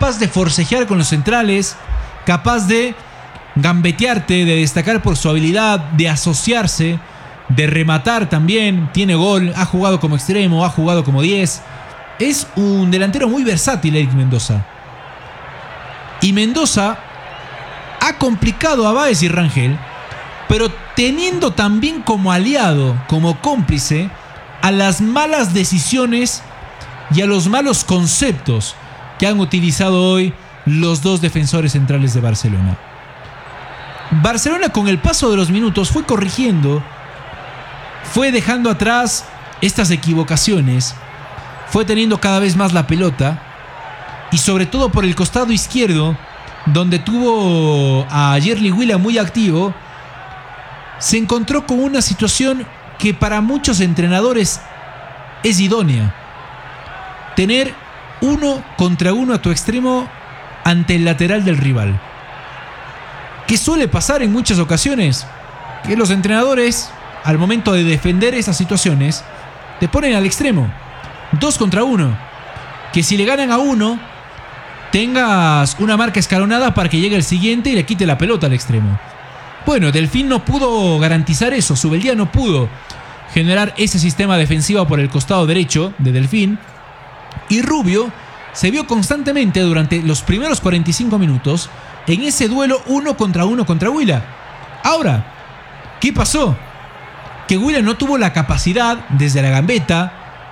capaz de forcejear con los centrales, capaz de gambetearte, de destacar por su habilidad, de asociarse, de rematar también. Tiene gol, ha jugado como extremo, ha jugado como 10. Es un delantero muy versátil, Eric Mendoza. Y Mendoza ha complicado a Báez y Rangel, pero teniendo también como aliado, como cómplice, a las malas decisiones y a los malos conceptos que han utilizado hoy los dos defensores centrales de Barcelona. Barcelona, con el paso de los minutos, fue corrigiendo, fue dejando atrás estas equivocaciones, fue teniendo cada vez más la pelota, y sobre todo por el costado izquierdo, donde tuvo a Yerli Huila muy activo, se encontró con una situación que para muchos entrenadores es idónea. Tener 1 contra 1 a tu extremo ante el lateral del rival. ¿Qué suele pasar en muchas ocasiones? Que los entrenadores, al momento de defender esas situaciones, te ponen al extremo. 2 contra 1. Que si le ganan a uno, tengas una marca escalonada para que llegue el siguiente y le quite la pelota al extremo. Bueno, Delfín no pudo garantizar eso. Zubeldia no pudo generar ese sistema defensivo por el costado derecho de Delfín. Y Rubio se vio constantemente durante los primeros 45 minutos en ese duelo 1 contra Huila. Ahora, ¿qué pasó? Que Huila no tuvo la capacidad desde la gambeta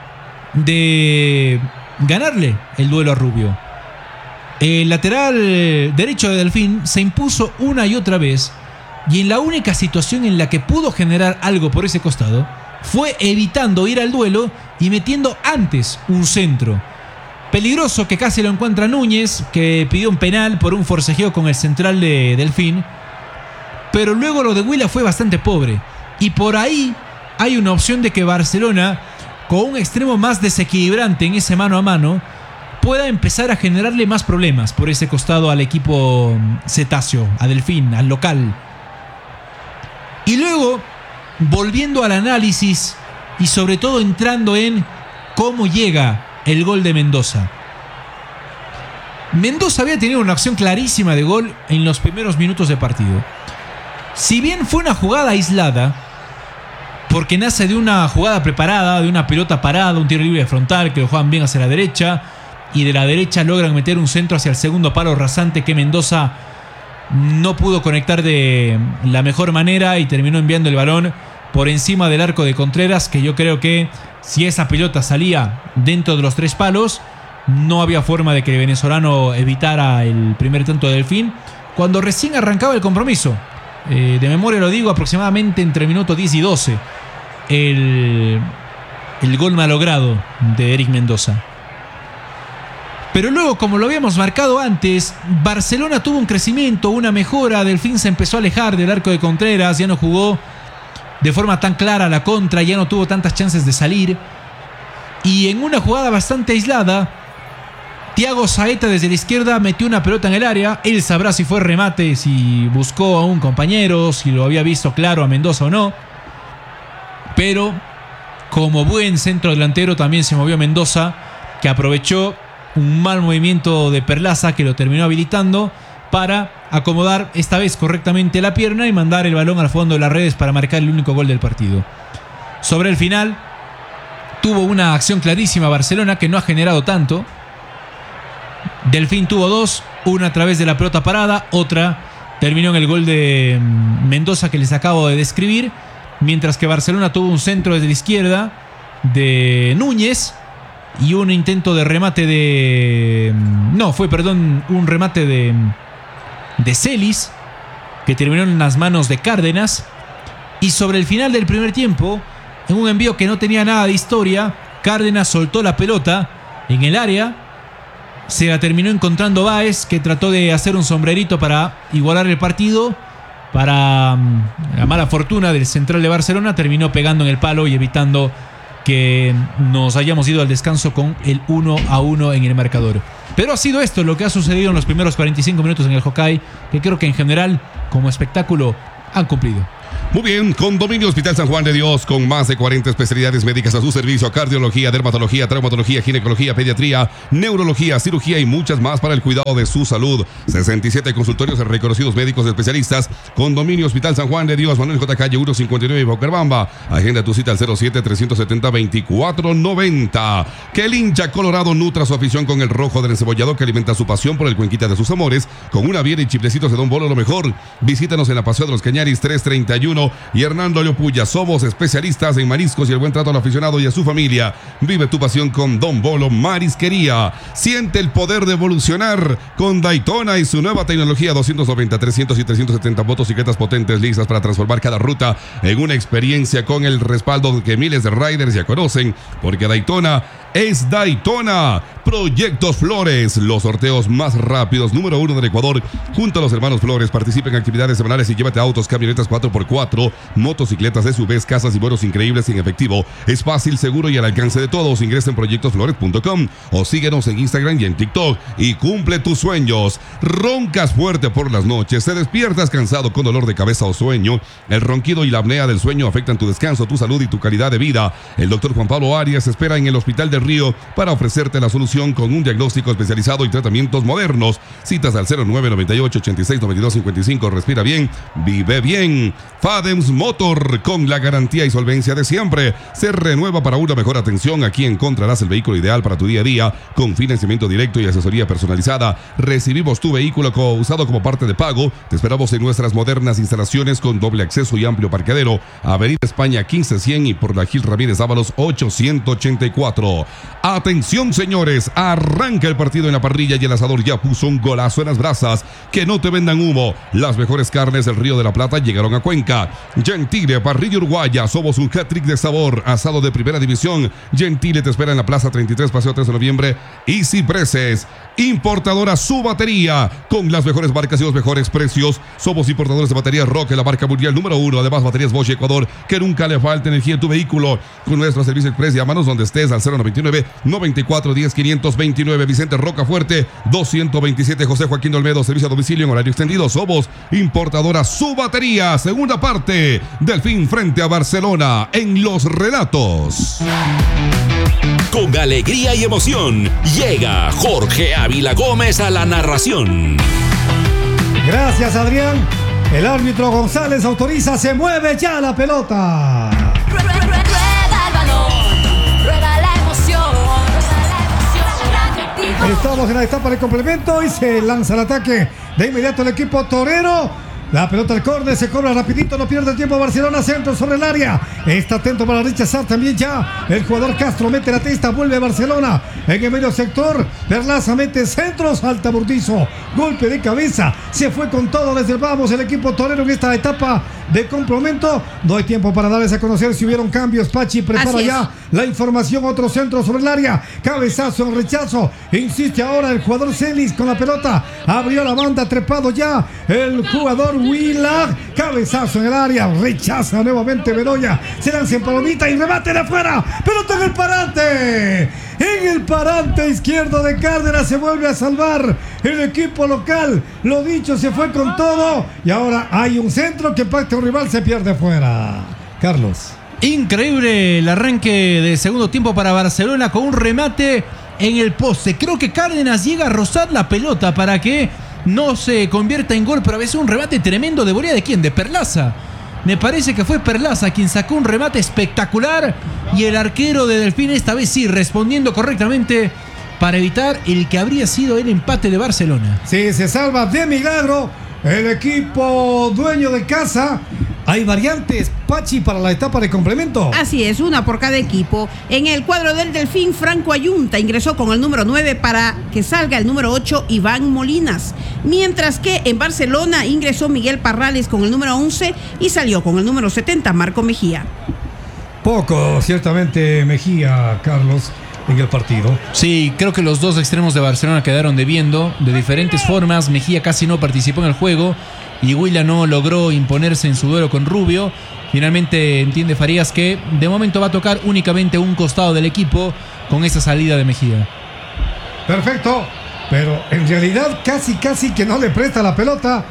de ganarle el duelo a Rubio. El lateral derecho de Delfín se impuso una y otra vez, y en la única situación en la que pudo generar algo por ese costado fue evitando ir al duelo y metiendo antes un centro peligroso que casi lo encuentra Núñez, que pidió un penal por un forcejeo con el central de Delfín. Pero luego lo de Huila fue bastante pobre, y por ahí hay una opción de que Barcelona, con un extremo más desequilibrante en ese mano a mano, pueda empezar a generarle más problemas por ese costado al equipo cetáceo, a Delfín, al local. Y luego, volviendo al análisis y sobre todo entrando en cómo llega el gol de Mendoza. Mendoza había tenido una acción clarísima de gol en los primeros minutos de partido. Si bien fue una jugada aislada, porque nace de una jugada preparada, de una pelota parada, un tiro libre frontal que lo juegan bien hacia la derecha, y de la derecha logran meter un centro hacia el segundo palo rasante que Mendoza no pudo conectar de la mejor manera y terminó enviando el balón por encima del arco de Contreras, que yo creo que si esa pelota salía dentro de los 3 palos, no había forma de que el venezolano evitara el primer tanto de Delfín, cuando recién arrancaba el compromiso. De memoria lo digo, aproximadamente entre minutos 10 y 12, el gol malogrado de Eric Mendoza. Pero luego, como lo habíamos marcado antes, Barcelona tuvo un crecimiento, una mejora. Delfín se empezó a alejar del arco de Contreras, ya no jugó de forma tan clara la contra, ya no tuvo tantas chances de salir. Y en una jugada bastante aislada, Thiago Saeta desde la izquierda metió una pelota en el área. Él sabrá si fue remate, si buscó a un compañero, si lo había visto claro a Mendoza o no. Pero como buen centro delantero también se movió Mendoza, que aprovechó un mal movimiento de Perlaza que lo terminó habilitando para acomodar esta vez correctamente la pierna y mandar el balón al fondo de las redes para marcar el único gol del partido. Sobre el final tuvo una acción clarísima Barcelona que no ha generado tanto. Delfín tuvo 2, una a través de la pelota parada, otra terminó en el gol de Mendoza que les acabo de describir, mientras que Barcelona tuvo un centro desde la izquierda de Núñez y un intento de remate de... un remate de Celis, que terminó en las manos de Cárdenas. Y sobre el final del primer tiempo, en un envío que no tenía nada de historia, Cárdenas soltó la pelota en el área, se la terminó encontrando Báez, que trató de hacer un sombrerito para igualar el partido. Para la mala fortuna del central de Barcelona, terminó pegando en el palo y evitando que nos hayamos ido al descanso con el 1-1 en el marcador. Pero ha sido esto lo que ha sucedido en los primeros 45 minutos en el Hokkaido, que creo que en general, como espectáculo, han cumplido. Muy bien, Condominio Hospital San Juan de Dios, con más de 40 especialidades médicas a su servicio: cardiología, dermatología, traumatología, ginecología, pediatría, neurología, cirugía y muchas más para el cuidado de su salud. 67 consultorios de reconocidos médicos especialistas. Condominio Hospital San Juan de Dios, Manuel J. Calle 159, Boquerbamba. Agenda tu cita al 07-370-2490. Que el hincha colorado nutra su afición con el rojo del encebollado, que alimenta su pasión por el cuenquita de sus amores, con una biela y chiflecitos de Don Bolo, lo mejor. Visítanos en la Paseo de los Cañaris 331 y Hernando Leopuya. Somos especialistas en mariscos y el buen trato al aficionado y a su familia. Vive tu pasión con Don Bolo Marisquería. Siente el poder de evolucionar con Daytona y su nueva tecnología: 290, 300 y 370 motocicletas potentes, listas para transformar cada ruta en una experiencia, con el respaldo que miles de riders ya conocen, porque Daytona es Daytona. Proyectos Flores, los sorteos más rápidos número 1 del Ecuador, junto a los hermanos Flores. Participa en actividades semanales y llévate autos, camionetas 4x4, motocicletas, SUVs, casas y vuelos increíbles en efectivo. Es fácil, seguro y al alcance de todos. Ingresa en proyectosflores.com o síguenos en Instagram y en TikTok y cumple tus sueños. Roncas fuerte por las noches, te despiertas cansado con dolor de cabeza o sueño. El ronquido y la apnea del sueño afectan tu descanso, tu salud y tu calidad de vida. El doctor Juan Pablo Arias espera en el Hospital del Río para ofrecerte la solución con un diagnóstico especializado y tratamientos modernos. Citas al 0998-869255. Respira bien, vive bien. Fadems Motor, con la garantía y solvencia de siempre, se renueva para una mejor atención. Aquí encontrarás el vehículo ideal para tu día a día, con financiamiento directo y asesoría personalizada. Recibimos tu vehículo usado como parte de pago. Te esperamos en nuestras modernas instalaciones con doble acceso y amplio parqueadero. Avenida España 1500 y por la Gil Ramírez Ábalos 884. Atención, señores, arranca el partido en la parrilla y el asador ya puso un golazo en las brasas. Que no te vendan humo. Las mejores carnes del Río de la Plata llegaron a Cuenca. Gentile, parrilla uruguaya, somos un hat-trick de sabor. Asado de primera división. Gentile te espera en la Plaza 33, Paseo 3 de Noviembre y Cipreses. Importadora Su Batería, con las mejores marcas y los mejores precios. Somos importadores de baterías Roque, la marca mundial número 1. Además, baterías Bosch Ecuador, que nunca le falte energía en tu vehículo. Con nuestro servicio express, llámanos donde estés al 099-9410-529. Vicente Rocafuerte 227, José Joaquín Olmedo. Servicio a domicilio en horario extendido. Somos importadora Su Batería. Segunda parte, Delfín frente a Barcelona en los relatos. Con alegría y emoción llega Jorge Ávila Gómez a la narración. Gracias, Adrián. El árbitro González autoriza, se mueve ya la pelota. Rueda el balón, rueda la emoción, radioactivo. Estamos en la etapa de complemento y se lanza el ataque de inmediato el equipo torero. La pelota al córner, se cobra rapidito, no pierde tiempo Barcelona, centro sobre el área. Está atento para rechazar también ya el jugador Castro, mete la testa, vuelve Barcelona en el medio sector. Perlaza mete centro, salta Burdizo, golpe de cabeza, se fue con todo desde el vamos el equipo torero en esta etapa de complemento. No hay tiempo para darles a conocer si hubieron cambios. Pachi prepara ya la información, otro centro sobre el área, cabezazo en rechazo, insiste ahora el jugador Celis con la pelota, abrió la banda, trepado ya el jugador Willa, cabezazo en el área, rechaza nuevamente Bedoya, se lanza en palomita y remate de afuera, pelota en el parante izquierdo de Cárdenas, se vuelve a salvar el equipo local, lo dicho, se fue con todo y ahora hay un centro que pacta un rival, se pierde fuera. Carlos. Increíble el arranque de segundo tiempo para Barcelona con un remate en el poste. Creo que Cárdenas llega a rozar la pelota para que no se convierta en gol, pero a veces un remate tremendo. ¿De volea de quién? De Perlaza. Me parece que fue Perlaza quien sacó un remate espectacular y el arquero de Delfín esta vez sí respondiendo correctamente para evitar el que habría sido el empate de Barcelona. Sí, se salva de milagro el equipo dueño de casa. Hay variantes, Pachi, para la etapa de complemento. Así es, una por cada equipo. En el cuadro del Delfín, Franco Ayunta ingresó con el número 9 para que salga el número 8, Iván Molinas. Mientras que en Barcelona ingresó Miguel Parrales con el número 11 y salió con el número 70, Marco Mejía. Poco, ciertamente, Mejía, Carlos, en el partido. Sí, creo que los dos extremos de Barcelona quedaron debiendo de diferentes formas. Mejía casi no participó en el juego y Huila no logró imponerse en su duelo con Rubio. Finalmente entiende Farías que de momento va a tocar únicamente un costado del equipo con esa salida de Mejía. Perfecto, pero en realidad casi que no le presta la pelota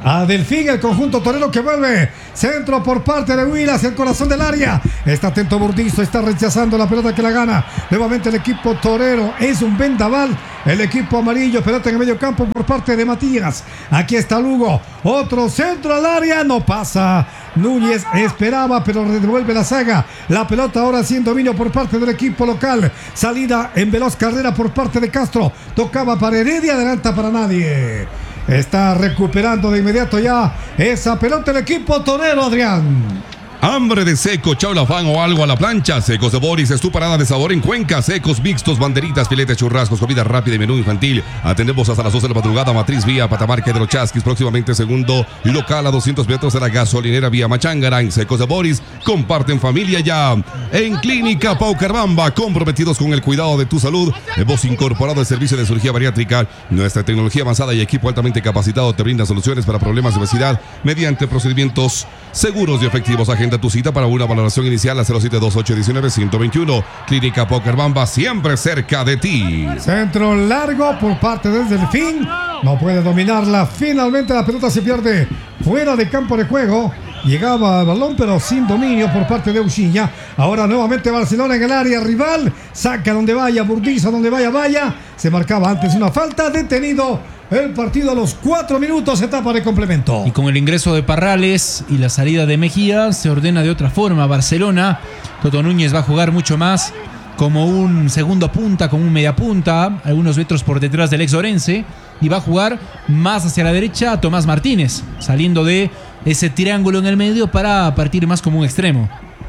a Delfín, el conjunto torero que vuelve. Centro por parte de Huila hacia el corazón del área. Está atento Burdizo, está rechazando la pelota que la gana. Nuevamente el equipo torero. Es un vendaval. El equipo amarillo, pelota en el medio campo por parte de Matías. Aquí está Lugo. Otro centro al área. No pasa. Núñez esperaba, pero devuelve la saga. La pelota ahora sin dominio por parte del equipo local. Salida en veloz carrera por parte de Castro. Tocaba para Heredia, adelanta para nadie. Está recuperando de inmediato ya esa pelota el equipo torero, Adrián. Hambre de seco, chaulafán o algo a la plancha. Secos de Boris es tu parada de sabor en Cuenca. Secos, mixtos, banderitas, filetes, churrascos, comida rápida y menú infantil. Atendemos hasta las 12 de la madrugada. Matriz vía Patamarca de los Chasquis. Próximamente segundo local a 200 metros de la gasolinera vía Machangarán. Secos de Boris, comparten familia ya. En Clínica Paucarbamba, comprometidos con el cuidado de tu salud. Hemos incorporado el servicio de cirugía bariátrica. Nuestra tecnología avanzada y equipo altamente capacitado te brinda soluciones para problemas de obesidad mediante procedimientos seguros y efectivos. Agenda tu cita para una valoración inicial a 072819-121. Clínica Paucarbamba, siempre cerca de ti. Centro largo por parte del Delfín. No puede dominarla. Finalmente la pelota se pierde fuera de campo de juego. Llegaba al balón pero sin dominio por parte de Uchiña. Ahora nuevamente Barcelona en el área rival. Saca donde vaya, Burdizo donde vaya. Se marcaba antes una falta. Detenido el partido a los 4 minutos, etapa de complemento. Y con el ingreso de Parrales y la salida de Mejía, se ordena de otra forma. Barcelona, Toto Núñez va a jugar mucho más como un segundo punta, como un media punta, algunos metros por detrás del ex Orense, y va a jugar más hacia la derecha Tomás Martínez, saliendo de ese triángulo en el medio para partir más como un extremo.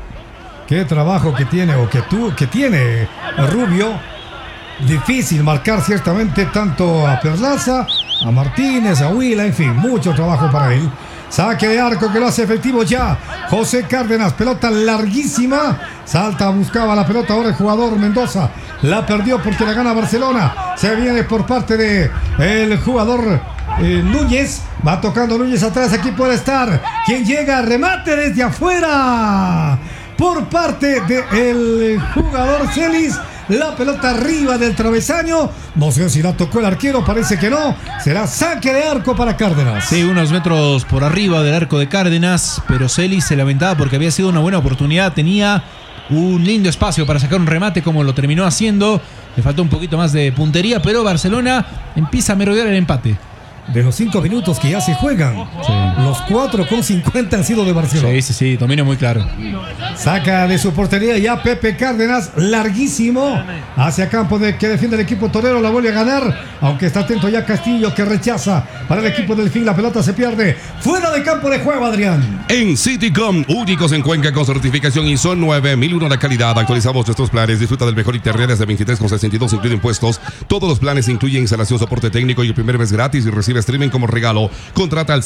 Qué trabajo que tiene, que tiene Rubio. Difícil marcar ciertamente tanto a Perlaza, a Martínez, a Huila, en fin, mucho trabajo para él. Saque de arco que lo hace efectivo ya José Cárdenas, pelota larguísima. Salta, buscaba la pelota ahora el jugador Mendoza. La perdió porque la gana Barcelona. Se viene por parte de el jugador Núñez. Va tocando Núñez atrás, aquí puede estar. Quien llega, remate desde afuera. Por parte del jugador Celis. La pelota arriba del travesaño. No sé si la tocó el arquero, parece que no. Será saque de arco para Cárdenas. Sí, unos metros por arriba del arco de Cárdenas, pero Celis se lamentaba porque había sido una buena oportunidad. Tenía un lindo espacio para sacar un remate como lo terminó haciendo. Le faltó un poquito más de puntería, pero Barcelona empieza a merodear el empate. De los 5 minutos que ya se juegan, sí, los 4,50 han sido de Barcelona. Sí, dominio muy claro. Saca de su portería ya Pepe Cárdenas, larguísimo, hacia campo que defiende el equipo torero, la vuelve a ganar, aunque está atento ya Castillo, que rechaza para el equipo del Delfín, la pelota se pierde, fuera de campo de juego, Adrián. En Citycom, únicos en Cuenca con certificación ISO 9001 de calidad, actualizamos nuestros planes, disfruta del mejor internet desde 23,62 incluido impuestos, todos los planes incluyen instalación, soporte técnico y el primer mes gratis y recibe streaming como regalo. Contrata al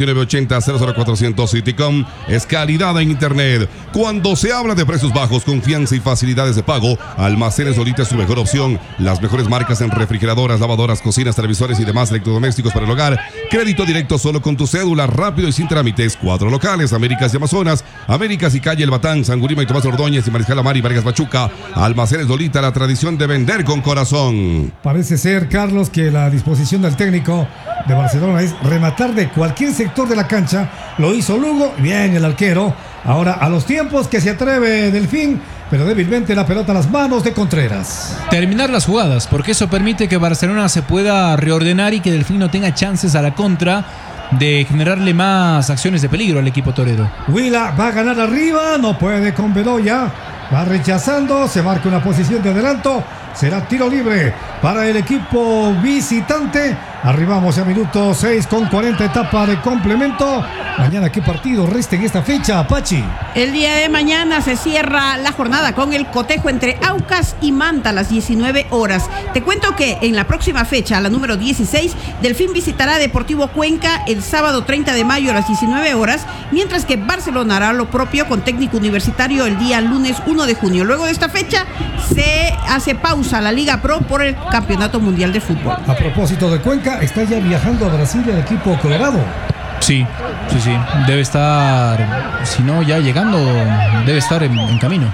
09980-00400. Citycom es calidad en internet. Cuando se habla de precios bajos, confianza y facilidades de pago, Almacenes Lolita es su mejor opción. Las mejores marcas en refrigeradoras, lavadoras, cocinas, televisores y demás electrodomésticos para el hogar. Crédito directo solo con tu cédula, rápido y sin trámites. 4 locales, Américas y Amazonas, Américas y Calle El Batán, San Gurima y Tomás Ordóñez y Mariscal Amar y Vargas Pachuca. Almacenes Lolita, la tradición de vender con corazón. Parece ser, Carlos, que la disposición del técnico de Barcelona es rematar de cualquier sector de la cancha. Lo hizo Lugo, bien el arquero. Ahora a los tiempos que se atreve Delfín, pero débilmente la pelota a las manos de Contreras. Terminar las jugadas, porque eso permite que Barcelona se pueda reordenar y que Delfín no tenga chances a la contra de generarle más acciones de peligro al equipo torero. Huila va a ganar arriba, no puede con Bedoya. Va rechazando, se marca una posición de adelanto. Será tiro libre para el equipo visitante. Arribamos a minuto 6,40, etapa de complemento. Mañana, ¿qué partido resta en esta fecha, Apache? El día de mañana se cierra la jornada con el cotejo entre Aucas y Manta a las 19 horas. Te cuento que en la próxima fecha, la número 16, Delfín visitará Deportivo Cuenca el sábado 30 de mayo a las 19 horas, mientras que Barcelona hará lo propio con Técnico Universitario el día lunes 1 de junio. Luego de esta fecha se hace pausa la Liga Pro por el Campeonato Mundial de Fútbol. A propósito de Cuenca, está ya viajando a Brasil el equipo colorado. Sí. Debe estar, si no ya llegando, debe estar en camino.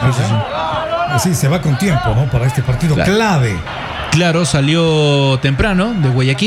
Sí, se va con tiempo, ¿no? Para este partido clave. Claro, salió temprano de Guayaquil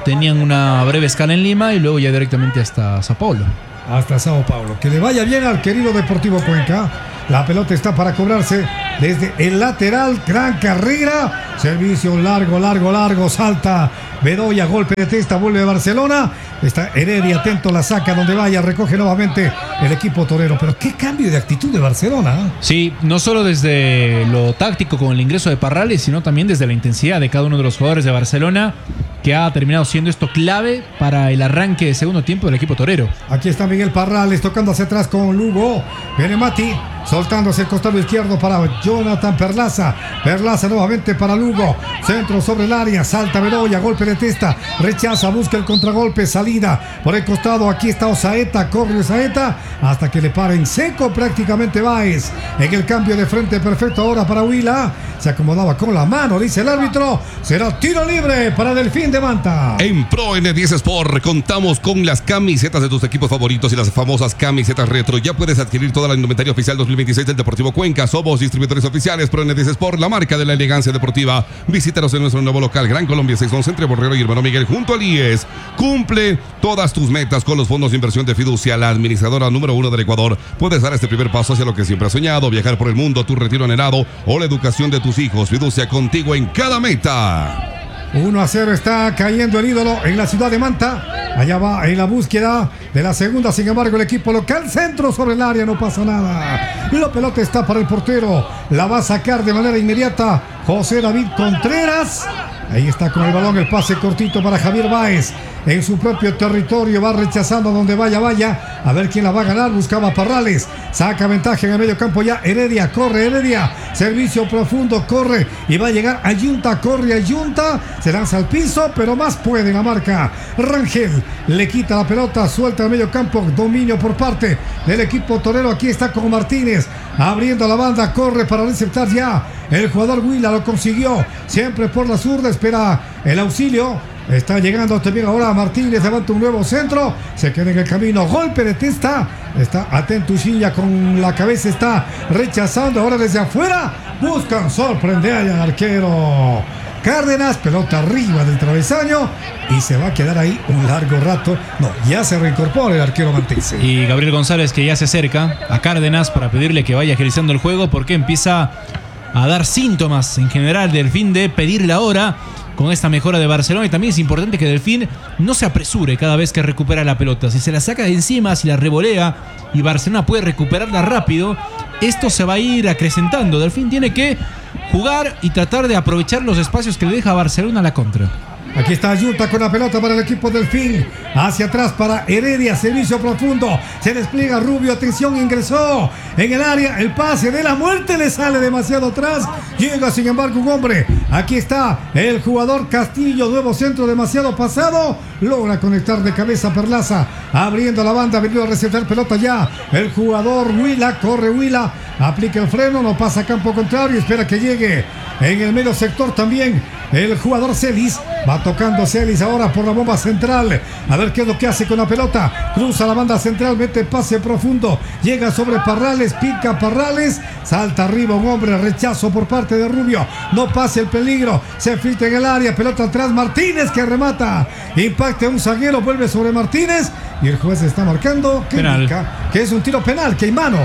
tenían una breve escala en Lima y luego ya directamente hasta Sao Paulo. Hasta Sao Paulo. Que le vaya bien al querido Deportivo Cuenca. La pelota está para cobrarse desde el lateral. Gran carrera. Servicio largo. Salta Bedoya. Golpe de testa. Vuelve Barcelona. Está Heredia atento. La saca donde vaya. Recoge nuevamente el equipo torero. Pero qué cambio de actitud de Barcelona. Sí, no solo desde lo táctico con el ingreso de Parrales, sino también desde la intensidad de cada uno de los jugadores de Barcelona, que ha terminado siendo esto clave para el arranque de segundo tiempo del equipo torero. Aquí está Miguel Parrales tocando hacia atrás con Lugo. Viene Mati, soltándose el costado izquierdo para Jonathan Perlaza. Perlaza nuevamente para Lugo. Centro sobre el área, salta Bedoya, golpe de testa, rechaza, busca el contragolpe, salida por el costado. Aquí está Osaeta, corre Osaeta hasta que le para en seco prácticamente Báez. En el cambio de frente perfecto ahora para Huila. Se acomodaba con la mano, dice el árbitro. Será tiro libre para Delfín de Manta. En Pro N10 Sport contamos con las camisetas de tus equipos favoritos y las famosas camisetas retro. Ya puedes adquirir toda la indumentaria oficial 2026 del Deportivo Cuenca. Somos distribuidores oficiales Pro N10 Sport, la marca de la elegancia deportiva. Visítanos en nuestro nuevo local, Gran Colombia 611 entre Borrero y Hermano Miguel, junto al IES. Cumple todas tus metas con los fondos de inversión de Fiducia, la administradora número 1 del Ecuador. Puedes dar este primer paso hacia lo que siempre has soñado, viajar por el mundo, tu retiro anhelado o la educación de tus hijos. Fiducia, contigo en cada meta. 1-0 está cayendo el ídolo en la ciudad de Manta. Allá va en la búsqueda de la segunda. Sin embargo, el equipo local, centro sobre el área, no pasa nada. La pelota está para el portero. La va a sacar de manera inmediata José David Contreras. Ahí está con el balón, el pase cortito para Javier Báez. En su propio territorio va rechazando donde vaya. A ver quién la va a ganar. Buscaba Parrales. Saca ventaja en el medio campo ya. Heredia, corre Heredia. Servicio profundo, corre. Y va a llegar Ayunta, corre Ayunta. Se lanza al piso, pero más puede la marca. Rangel le quita la pelota, suelta al medio campo. Dominio por parte del equipo torero. Aquí está con Martínez. Abriendo la banda, corre para receptar ya. El jugador Huila lo consiguió. Siempre por la zurda, espera el auxilio. Está llegando también ahora Martínez, levanta un nuevo centro, se queda en el camino, golpe de testa, está atento Ushilla con la cabeza, está rechazando ahora desde afuera, buscan sorprender al arquero Cárdenas, pelota arriba del travesaño y se va a quedar ahí un largo rato. No, ya se reincorpora el arquero mantense. Y Gabriel González, que ya se acerca a Cárdenas para pedirle que vaya agilizando el juego, porque empieza a dar síntomas en general Delfín de pedirle ahora con esta mejora de Barcelona. Y también es importante que Delfín no se apresure cada vez que recupera la pelota. Si se la saca de encima, si la revolea y Barcelona puede recuperarla rápido, esto se va a ir acrecentando. Delfín tiene que jugar y tratar de aprovechar los espacios que le deja a Barcelona a la contra. Aquí está Ayunta con la pelota para el equipo Delfín. Hacia atrás para Heredia, servicio profundo. Se despliega Rubio, atención, ingresó en el área. El pase de la muerte le sale demasiado atrás. Llega sin embargo un hombre. Aquí está el jugador Castillo, nuevo centro demasiado pasado. Logra conectar de cabeza Perlaza. Abriendo la banda, venido a recetar pelota ya. El jugador Huila, corre Huila. Aplica el freno, no pasa a campo contrario. Espera que llegue en el medio sector también el jugador Celis. Va tocando Celis ahora por la bomba central. A ver qué es lo que hace con la pelota. Cruza la banda central, mete pase profundo. Llega sobre Parrales, pica Parrales. Salta arriba un hombre, rechazo por parte de Rubio. No pase el peligro. Se filtra en el área, pelota atrás. Martínez que remata. Impacta un zaguero, vuelve sobre Martínez. Y el juez está marcando que indica que es un tiro penal, que hay mano.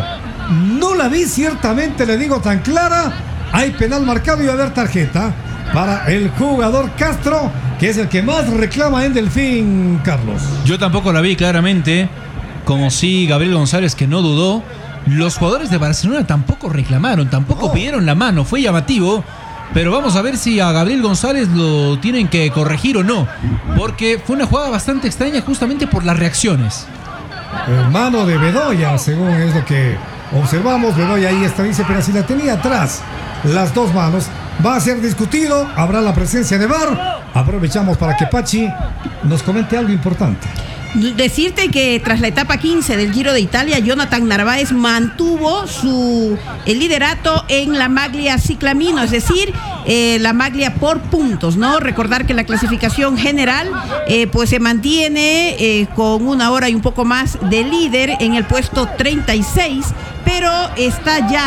No la vi ciertamente, le digo tan clara. Hay penal marcado y va a haber tarjeta para el jugador Castro, que es el que más reclama en Delfín, Carlos. Yo tampoco la vi claramente, como si Gabriel González, que no dudó. Los jugadores de Barcelona tampoco reclamaron, tampoco pidieron la mano, fue llamativo. Pero vamos a ver si a Gabriel González lo tienen que corregir o no, porque fue una jugada bastante extraña justamente por las reacciones. Mano de Bedoya, según es lo que observamos. Bedoya ahí está, dice, pero si la tenía atrás, las dos manos. Va a ser discutido, habrá la presencia de VAR. Aprovechamos para que Pachi nos comente algo importante. Decirte que tras la etapa 15 del Giro de Italia, Jonathan Narváez mantuvo el liderato en la maglia ciclamino, es decir, la maglia por puntos, ¿no? Recordar que la clasificación general pues se mantiene con 1 hora y un poco más de líder en el puesto 36, pero está ya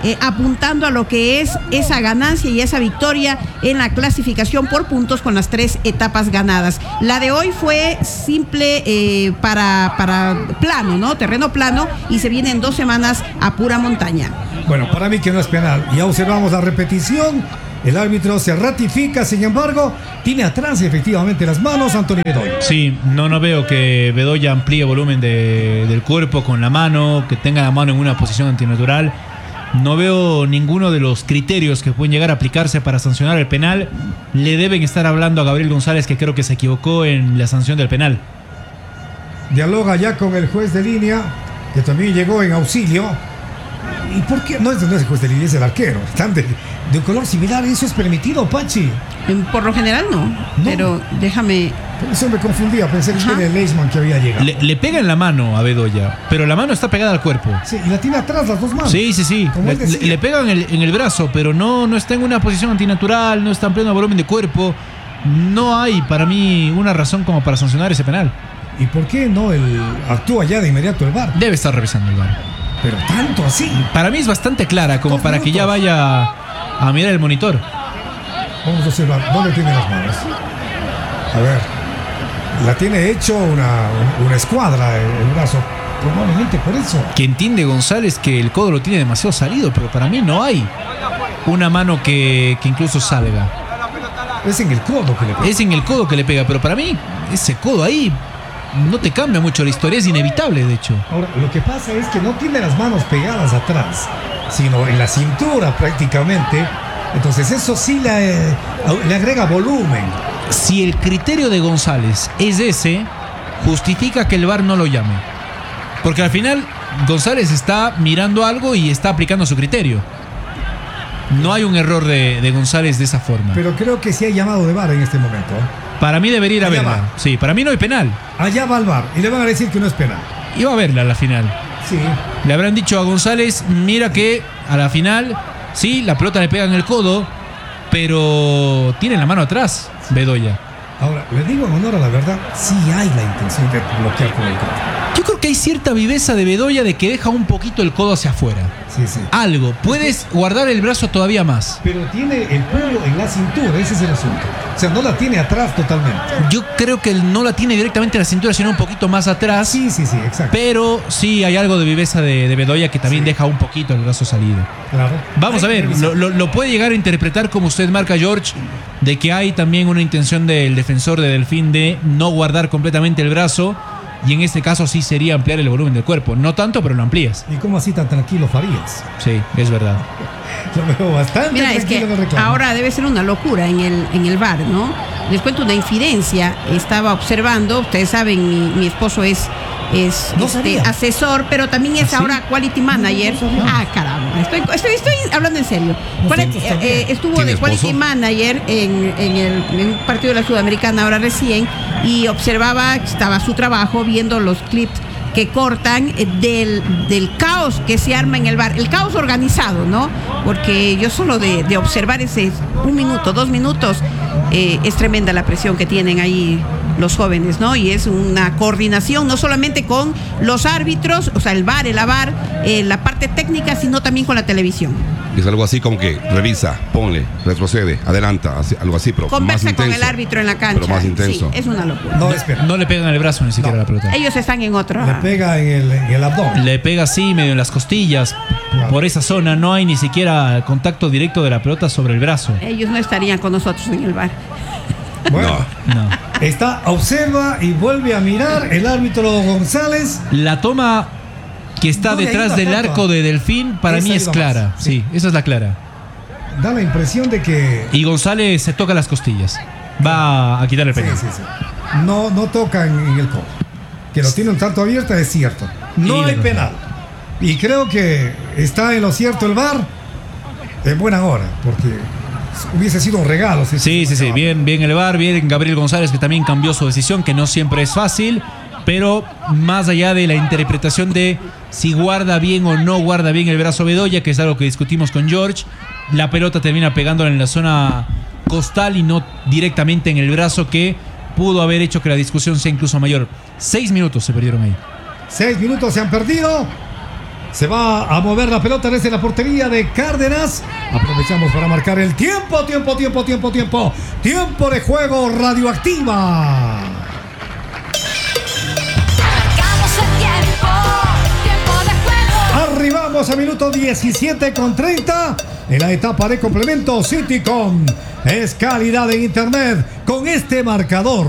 apuntando a lo que es esa ganancia y esa victoria en la clasificación por puntos con las 3 etapas ganadas. La de hoy fue simple para plano, ¿no? Terreno plano, y se vienen 2 semanas a pura montaña. Bueno, para mí que no es penal. Ya observamos la repetición. El árbitro se ratifica, sin embargo, tiene atrás efectivamente las manos Antonio Bedoya. Sí, no veo que Bedoya amplíe volumen del cuerpo con la mano, que tenga la mano en una posición antinatural. No veo ninguno de los criterios que pueden llegar a aplicarse para sancionar el penal. Le deben estar hablando a Gabriel González, que creo que se equivocó en la sanción del penal. Dialoga ya con el juez de línea, que también llegó en auxilio. ¿Y por qué? No es el juez de línea, es el arquero. Están de un color similar. ¿Eso es permitido, Pachi? Por lo general no. Pero déjame... Por eso me confundía, pensé que era el Leisman que había llegado. Le pega en la mano a Bedoya, pero la mano está pegada al cuerpo. Sí, y la tiene atrás las 2 manos. Sí. Le pega en el brazo, pero no está en una posición antinatural, no está en pleno volumen de cuerpo. No hay para mí una razón como para sancionar ese penal. ¿Y por qué no actúa ya de inmediato el VAR? Debe estar revisando el VAR. Pero tanto así. Para mí es bastante clara, como para que ya vaya a mirar el monitor. Vamos a observar, ¿dónde tiene las manos? A ver, la tiene hecho una escuadra el brazo. Probablemente por eso. Que entiende González que el codo lo tiene demasiado salido, pero para mí no hay una mano que incluso salga. Es en el codo que le pega. Es en el codo que le pega, pero para mí ese codo ahí no te cambia mucho la historia, es inevitable de hecho. Ahora, lo que pasa es que no tiene las manos pegadas atrás, sino en la cintura prácticamente. Entonces eso sí le agrega volumen. Si el criterio de González es ese, justifica que el VAR no lo llame. Porque al final González está mirando algo y está aplicando su criterio. No hay un error de González de esa forma. Pero creo que sí hay llamado de VAR en este momento. Para mí debería ir a Allá verla. va. Sí, para mí no hay penal. Allá va el VAR y le van a decir que no es penal. Iba a verla a la final. Sí. Le habrán dicho a González, mira que a la final, sí, la pelota le pega en el codo, pero tiene la mano atrás, Bedoya. Ahora, le digo en honor a la verdad, sí hay la intención de bloquear con el codo. Yo creo que hay cierta viveza de Bedoya de que deja un poquito el codo hacia afuera. Sí, sí. Algo, puedes guardar el brazo todavía más. Pero tiene el puño en la cintura, ese es el asunto. O sea, no la tiene atrás totalmente. Yo creo que él no la tiene directamente en la cintura, sino un poquito más atrás. Sí, exacto. Pero sí hay algo de viveza de Bedoya que también deja un poquito el brazo salido. Claro. Vamos a ver, lo puede llegar a interpretar como usted marca, George, de que hay también una intención del defensor de Delfín de no guardar completamente el brazo. Y en este caso sí sería ampliar el volumen del cuerpo. No tanto, pero lo amplías. ¿Y cómo así tan tranquilo Farías? Sí, es verdad. Lo veo bastante. Mira, es que ahora debe ser una locura en el VAR, ¿no? Les cuento una infidencia. Estaba observando, ustedes saben, mi esposo es asesor, pero también es ahora quality manager. Caramba, estoy hablando en serio. Estuvo de quality manager en un partido de la Sudamericana ahora recién, y observaba, estaba su trabajo viendo los clips que cortan del caos que se arma en el VAR, el caos organizado, ¿no? Porque yo solo de observar ese 1 minuto, 2 minutos, es tremenda la presión que tienen ahí los jóvenes, ¿no? Y es una coordinación no solamente con los árbitros, o sea, el VAR, el AVAR, la parte técnica, sino también con la televisión. Es algo así como que revisa, ponle, retrocede, adelanta, algo así, pero conversa más intenso. Con el árbitro en la cancha. Pero más intenso. Sí, es una locura. No le pegan el brazo ni siquiera a la pelota. Ellos están en otra. Le pega en el abdomen. Le pega así, medio en las costillas. Claro. Por esa zona no hay ni siquiera contacto directo de la pelota sobre el brazo. Ellos no estarían con nosotros en el VAR. Bueno, no. Observa y vuelve a mirar el árbitro González. La toma que está detrás del arco de Delfín para mí es clara. Sí, esa es la clara. Da la impresión de que... Y González se toca las costillas. Va a quitar el penal. Sí. No toca en el codo. Que lo tiene un tanto abierta, es cierto. No hay penal. Y creo que está en lo cierto el VAR en buena hora, porque hubiese sido un regalo. Sí. Bien el VAR, bien Gabriel González, que también cambió su decisión, que no siempre es fácil. Pero más allá de la interpretación de si guarda bien o no guarda bien el brazo Bedoya, que es algo que discutimos con George, la pelota termina pegándola en la zona costal y no directamente en el brazo, que pudo haber hecho que la discusión sea incluso mayor. 6 minutos se perdieron ahí. 6 minutos se han perdido. Se va a mover la pelota desde la portería de Cárdenas. Aprovechamos para marcar el tiempo de juego. Radioactiva. Marcamos el tiempo de juego. Arribamos a minuto 17:30 en la etapa de complemento. Citycom es calidad de internet con este marcador.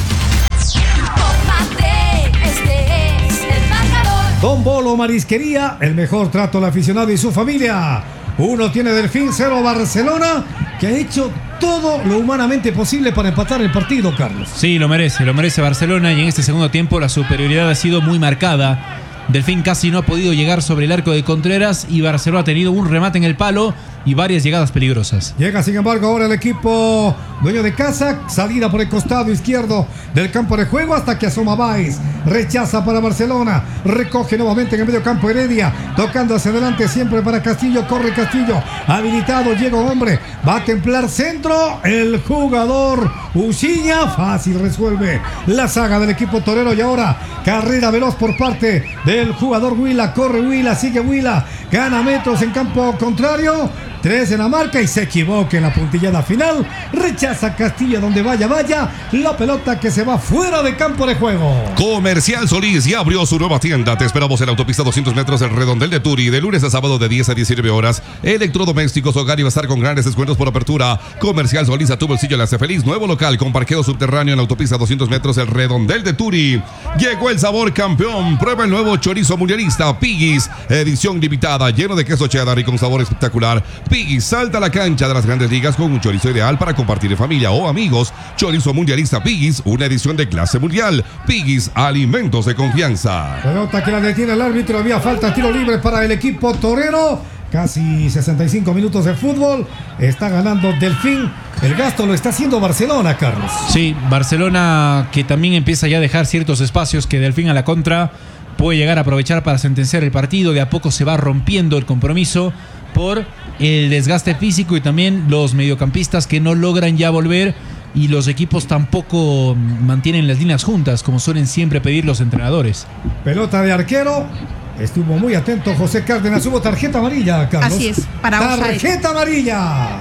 Don Bolo Marisquería, el mejor trato al aficionado y su familia. 1 tiene Delfín, 0 Barcelona, que ha hecho todo lo humanamente posible para empatar el partido, Carlos. Sí, lo merece Barcelona, y en este segundo tiempo la superioridad ha sido muy marcada. Delfín casi no ha podido llegar sobre el arco de Contreras y Barcelona ha tenido un remate en el palo y varias llegadas peligrosas. Llega sin embargo ahora el equipo dueño de casa, salida por el costado izquierdo del campo de juego hasta que asoma Baez, rechaza para Barcelona, recoge nuevamente en el medio campo Heredia, tocando hacia adelante siempre para Castillo, corre Castillo, habilitado, llega un hombre, va a templar centro, el jugador Uciña, fácil resuelve la saga del equipo torero y ahora carrera veloz por parte del jugador Huila, corre Huila, sigue Huila, gana metros en campo contrario, 3 en la marca y se equivoca en la puntillada final, rechaza Castillo donde vaya, la pelota que se va fuera de campo de juego. Comercial Solís ya abrió su nueva tienda. Te esperamos en la autopista 200 metros del Redondel de Turi, de lunes a sábado de 10 a 19 horas. Electrodomésticos, hogar y bazar con grandes descuentos por apertura. Comercial Solís, a tu bolsillo le hace feliz. Nuevo local con parqueo subterráneo en la autopista 200 metros del Redondel de Turi. Llegó el sabor campeón. Prueba el nuevo chorizo mundialista Piggy's, edición limitada, lleno de queso cheddar y con sabor espectacular. Piggy's salta a la cancha de las grandes ligas con un chorizo ideal para compartir en familia o amigos. Chorizo mundialista Piggy's, una edición de clase mundial. Piggy's, alimentos de confianza. Pelota que la detiene el árbitro, había falta, tiro libre para el equipo torero. Casi 65 minutos de fútbol. Está ganando Delfín. El gasto lo está haciendo Barcelona, Carlos. Sí, Barcelona que también empieza ya a dejar ciertos espacios que Delfín a la contra puede llegar a aprovechar para sentenciar el partido. De a poco se va rompiendo el compromiso por el desgaste físico y también los mediocampistas que no logran ya volver, y los equipos tampoco mantienen las líneas juntas como suelen siempre pedir los entrenadores. Pelota de arquero. Estuvo muy atento José Cárdenas. Hubo tarjeta amarilla, Carlos. Así es, para tarjeta amarilla.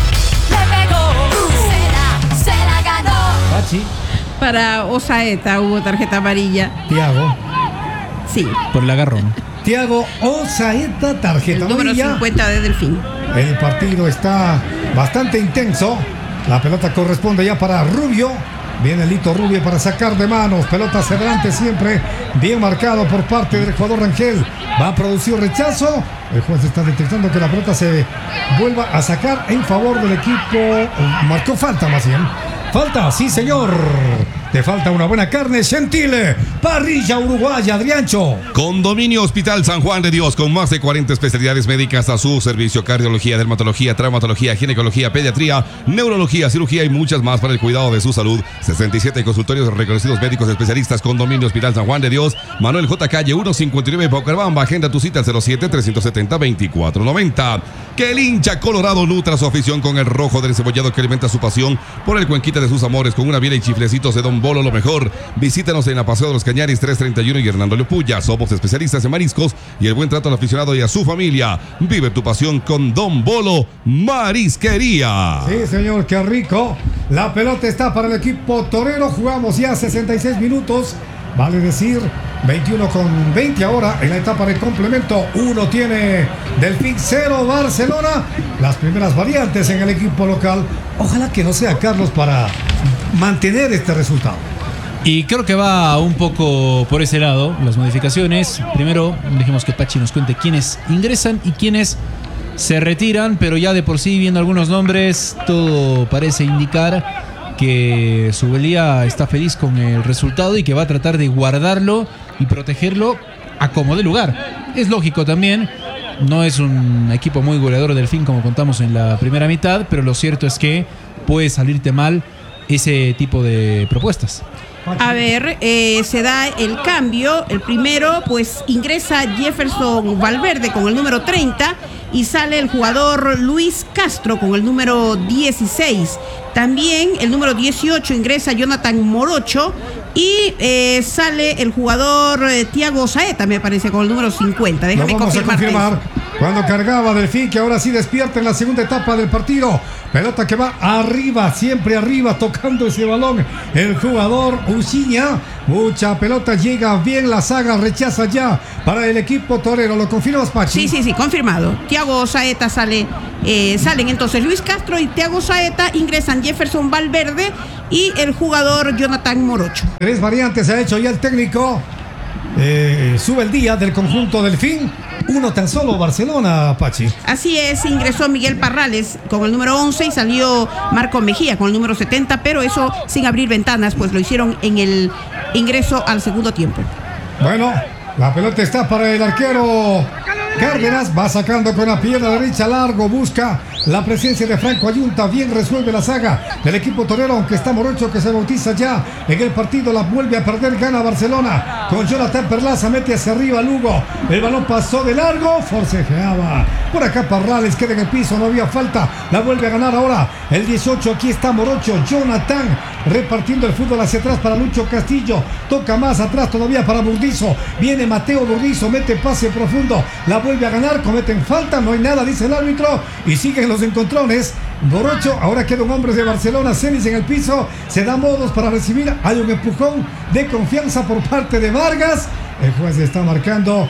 Le pegó, se la ganó. Pachi. Para Osaeta hubo tarjeta amarilla. Tiago. Sí. Por el agarrón. Tiago Osaeta, tarjeta El número amarilla. 50 de Delfín. El partido está bastante intenso. La pelota corresponde ya para Rubio. Viene Lito Rubio para sacar de manos. Pelota hacia adelante siempre. Bien marcado por parte del jugador Rangel. Va a producir rechazo. El juez está detectando que la pelota se vuelva a sacar en favor del equipo. Marcó falta más bien. Falta, sí señor. Te falta una buena carne, Gentile. Parrilla uruguaya, Adriancho. Condominio Hospital San Juan de Dios, con más de 40 especialidades médicas a su servicio: cardiología, dermatología, traumatología, ginecología, pediatría, neurología, cirugía y muchas más para el cuidado de su salud. 67 consultorios de reconocidos médicos especialistas. Condominio Hospital San Juan de Dios, Manuel J. Calle 159, Bucaramanga. Agenda tu cita al 07-370-2490. Que el hincha colorado nutra su afición con el rojo del encebollado que alimenta su pasión por el cuenquita de sus amores, con una biela y chiflecitos de Don Bolo, lo mejor. Visítanos en la Paseo de los Cañaris 331 y Hernando Leopulla. Somos especialistas en mariscos y el buen trato al aficionado y a su familia. Vive tu pasión con Don Bolo Marisquería. Sí, señor, qué rico. La pelota está para el equipo torero. Jugamos ya 66 minutos. Vale decir, 21:20 ahora en la etapa de complemento. 1 tiene Delfín, 0 Barcelona. Las primeras variantes en el equipo local. Ojalá que no sea, Carlos, para mantener este resultado. Y creo que va un poco por ese lado, las modificaciones. Primero, dejemos que Pachi nos cuente quiénes ingresan y quiénes se retiran, pero ya de por sí, viendo algunos nombres, todo parece indicar que Zubelía está feliz con el resultado y que va a tratar de guardarlo y protegerlo a como dé lugar. Es lógico también, no es un equipo muy goleador del Delfín como contamos en la primera mitad, pero lo cierto es que puede salirte mal ese tipo de propuestas. A ver, se da el cambio. El primero, pues ingresa Jefferson Valverde con el número 30 y sale el jugador Luis Castro con el número 16. También el número 18 ingresa Jonathan Morocho Y sale el jugador Thiago Saeta, me parece, con el número 50. Déjame Lo vamos a confirmar. Cuando cargaba Delfín, que ahora sí despierta en la segunda etapa del partido. Pelota que va arriba, siempre arriba, tocando ese balón. El jugador Uciña. Mucha pelota, llega bien la saga, rechaza ya para el equipo torero. ¿Lo confirmas, Pachi? Sí, confirmado. Thiago Saeta sale. Salen entonces Luis Castro y Thiago Saeta, ingresan Jefferson Valverde y el jugador Jonathan Morocho. 3 variantes ha hecho ya el técnico. Sube el día del conjunto Delfín. Uno tan solo, Barcelona, Pachi. Así es, ingresó Miguel Parrales con el número 11 y salió Marco Mejía con el número 70, pero eso sin abrir ventanas, pues lo hicieron en el ingreso al segundo tiempo. Bueno, la pelota está para el arquero Cárdenas, va sacando con la pierna derecha largo, busca la presencia de Franco Ayunta, bien resuelve la saga del equipo torero, aunque está Morocho que se bautiza ya en el partido, la vuelve a perder, gana Barcelona con Jonathan Perlaza, mete hacia arriba Lugo, el balón pasó de largo, forcejeaba por acá Parrales, queda en el piso, no había falta, la vuelve a ganar ahora el 18, aquí está Morocho, Jonathan repartiendo el fútbol hacia atrás para Lucho Castillo, toca más atrás todavía para Burdizo, viene Mateo Burdizo, mete pase profundo, la vuelve a ganar, cometen falta, no hay nada, dice el árbitro, y siguen los encontrones. Morocho, ahora queda un hombre de Barcelona, Celis en el piso, se da modos para recibir, hay un empujón de confianza por parte de Vargas, el juez está marcando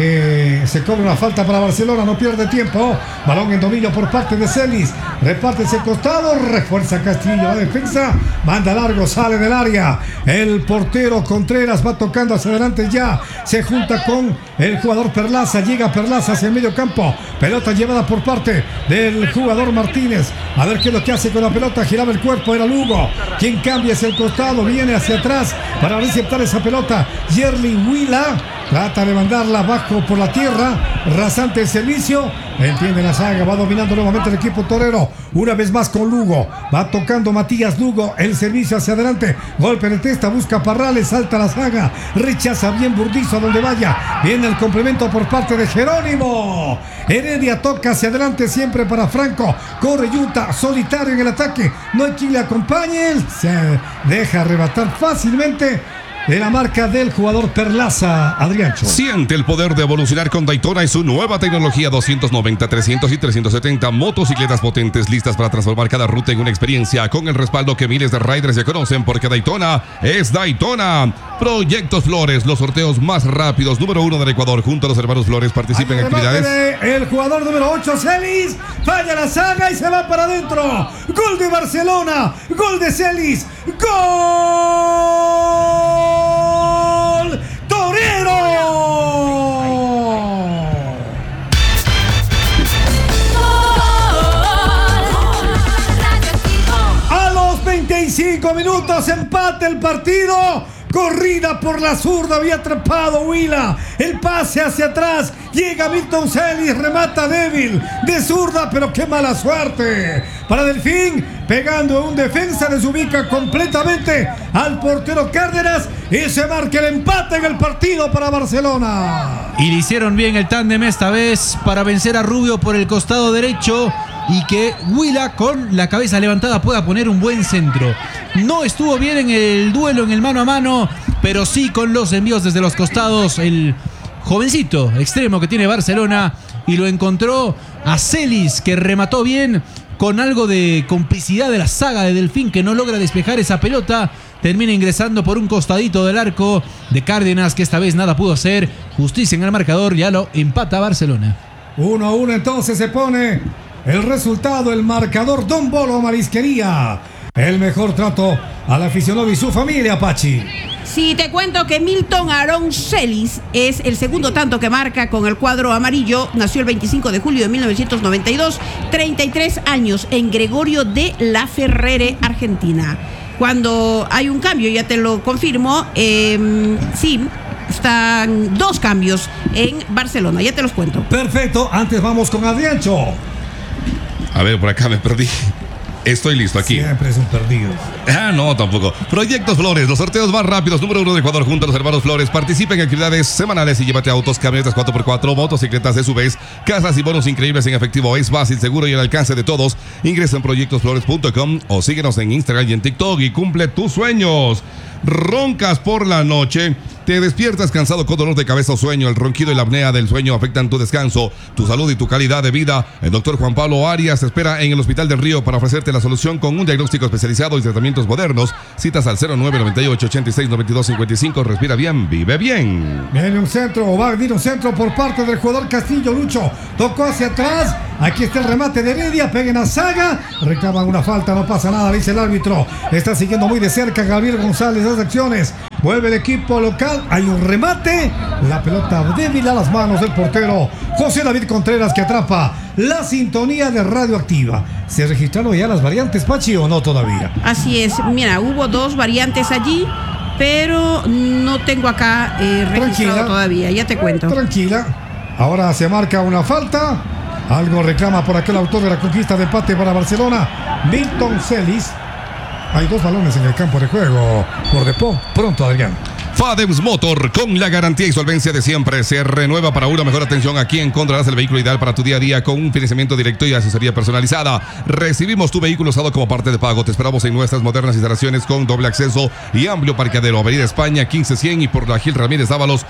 que se cobra una falta para Barcelona, no pierde tiempo, balón en dominio por parte de Celis, reparte ese costado, refuerza Castillo, la defensa, manda largo, sale del área, el portero Contreras va tocando hacia adelante ya, se junta con el jugador Perlaza, llega Perlaza hacia el medio campo, pelota llevada por parte del jugador Martínez, a ver qué es lo que hace con la pelota, giraba el cuerpo, era Lugo, quien cambia hacia el costado, viene hacia atrás para receptar esa pelota, Yerli Huila, trata de mandarla abajo por la tierra, rasante el servicio, entiende la saga, va dominando nuevamente el equipo torero, una vez más con Lugo, va tocando Matías Lugo, el servicio hacia adelante, golpe de testa, busca Parrales, salta la saga, rechaza bien Burdizo a donde vaya, viene el complemento por parte de Jerónimo, Heredia toca hacia adelante siempre para Franco, corre Yuta, solitario en el ataque, no hay quien le acompañe, se deja arrebatar fácilmente de la marca del jugador Perlaza, Adriancho. Siente el poder de evolucionar con Daytona y su nueva tecnología 290, 300 y 370 motocicletas potentes listas para transformar cada ruta en una experiencia con el respaldo que miles de riders ya conocen porque Daytona es Daytona. Proyectos Flores, los sorteos más rápidos, número 1 del Ecuador, junto a los hermanos Flores, participa en actividades. El jugador número 8, Celis, falla la saga y se va para adentro. Gol de Barcelona, gol de Celis, gol torero. A los 25 minutos empate el partido. Corrida por la zurda, había atrapado Huila. El pase hacia atrás. Llega Milton Celis, remata débil de zurda, pero qué mala suerte para Delfín. Pegando a un defensa, desubica completamente al portero Cárdenas y se marca el empate en el partido para Barcelona. Y le hicieron bien el tándem esta vez para vencer a Rubio por el costado derecho y que Huila con la cabeza levantada pueda poner un buen centro. No estuvo bien en el duelo, en el mano a mano, pero sí con los envíos desde los costados. El jovencito extremo que tiene Barcelona y lo encontró a Celis, que remató bien con algo de complicidad de la saga de Delfín, que no logra despejar esa pelota. Termina ingresando por un costadito del arco de Cárdenas, que esta vez nada pudo hacer. Justicia en el marcador, ya lo empata Barcelona. 1-1 entonces se pone el resultado, el marcador. Don Bolo Marisquería, el mejor trato al aficionado y su familia, Pachi. Sí, te cuento que Milton Aarón Celis es el segundo tanto que marca con el cuadro amarillo. Nació el 25 de julio de 1992, 33 años, en Gregorio de la Ferrere, Argentina. Cuando hay un cambio, ya te lo confirmo, sí, están 2 cambios en Barcelona, ya te los cuento. Perfecto, antes vamos con Adriancho. A ver, por acá me perdí. Estoy listo aquí. Siempre es un perdido. No, tampoco. Proyectos Flores, los sorteos más rápidos, número 1 de Ecuador junto a los hermanos Flores. Participa en actividades semanales y llévate autos, camionetas 4x4, motocicletas, SUVs, casas y bonos increíbles en efectivo. Es fácil, seguro y al alcance de todos. Ingresa en proyectosflores.com o síguenos en Instagram y en TikTok y cumple tus sueños. Roncas por la noche. Te despiertas cansado con dolor de cabeza o sueño. El ronquido y la apnea del sueño afectan tu descanso, tu salud y tu calidad de vida. El doctor Juan Pablo Arias te espera en el Hospital del Río para ofrecerte la solución con un diagnóstico especializado y tratamientos modernos. Citas al 0998-86-9255. Respira bien, vive bien. Viene un centro, o va a venir un centro por parte del jugador Castillo. Lucho tocó hacia atrás. Aquí está el remate de Heredia. Peguen a Saga. Reclaman una falta, no pasa nada, dice el árbitro. Está siguiendo muy de cerca Gabriel González las acciones. Vuelve el equipo local. Hay un remate. La pelota débil a las manos del portero José David Contreras, que atrapa la sintonía de Radioactiva. ¿Se registraron ya las variantes, Pachi, o no todavía? Así es. Mira, hubo 2 variantes allí, pero no tengo acá registrado todavía. Ya te cuento. Tranquila. Ahora se marca una falta. Algo reclama por aquel autor de la conquista de empate para Barcelona, Milton Celis. Hay 2 balones en el campo de juego. Por de pronto, Adrián. Fadems Motor, con la garantía y solvencia de siempre, se renueva para una mejor atención. Aquí encontrarás el vehículo ideal para tu día a día con un financiamiento directo y asesoría personalizada. Recibimos tu vehículo usado como parte de pago. Te esperamos en nuestras modernas instalaciones con doble acceso y amplio parqueadero. Avenida España 1500 y por la Gil Ramírez Dávalos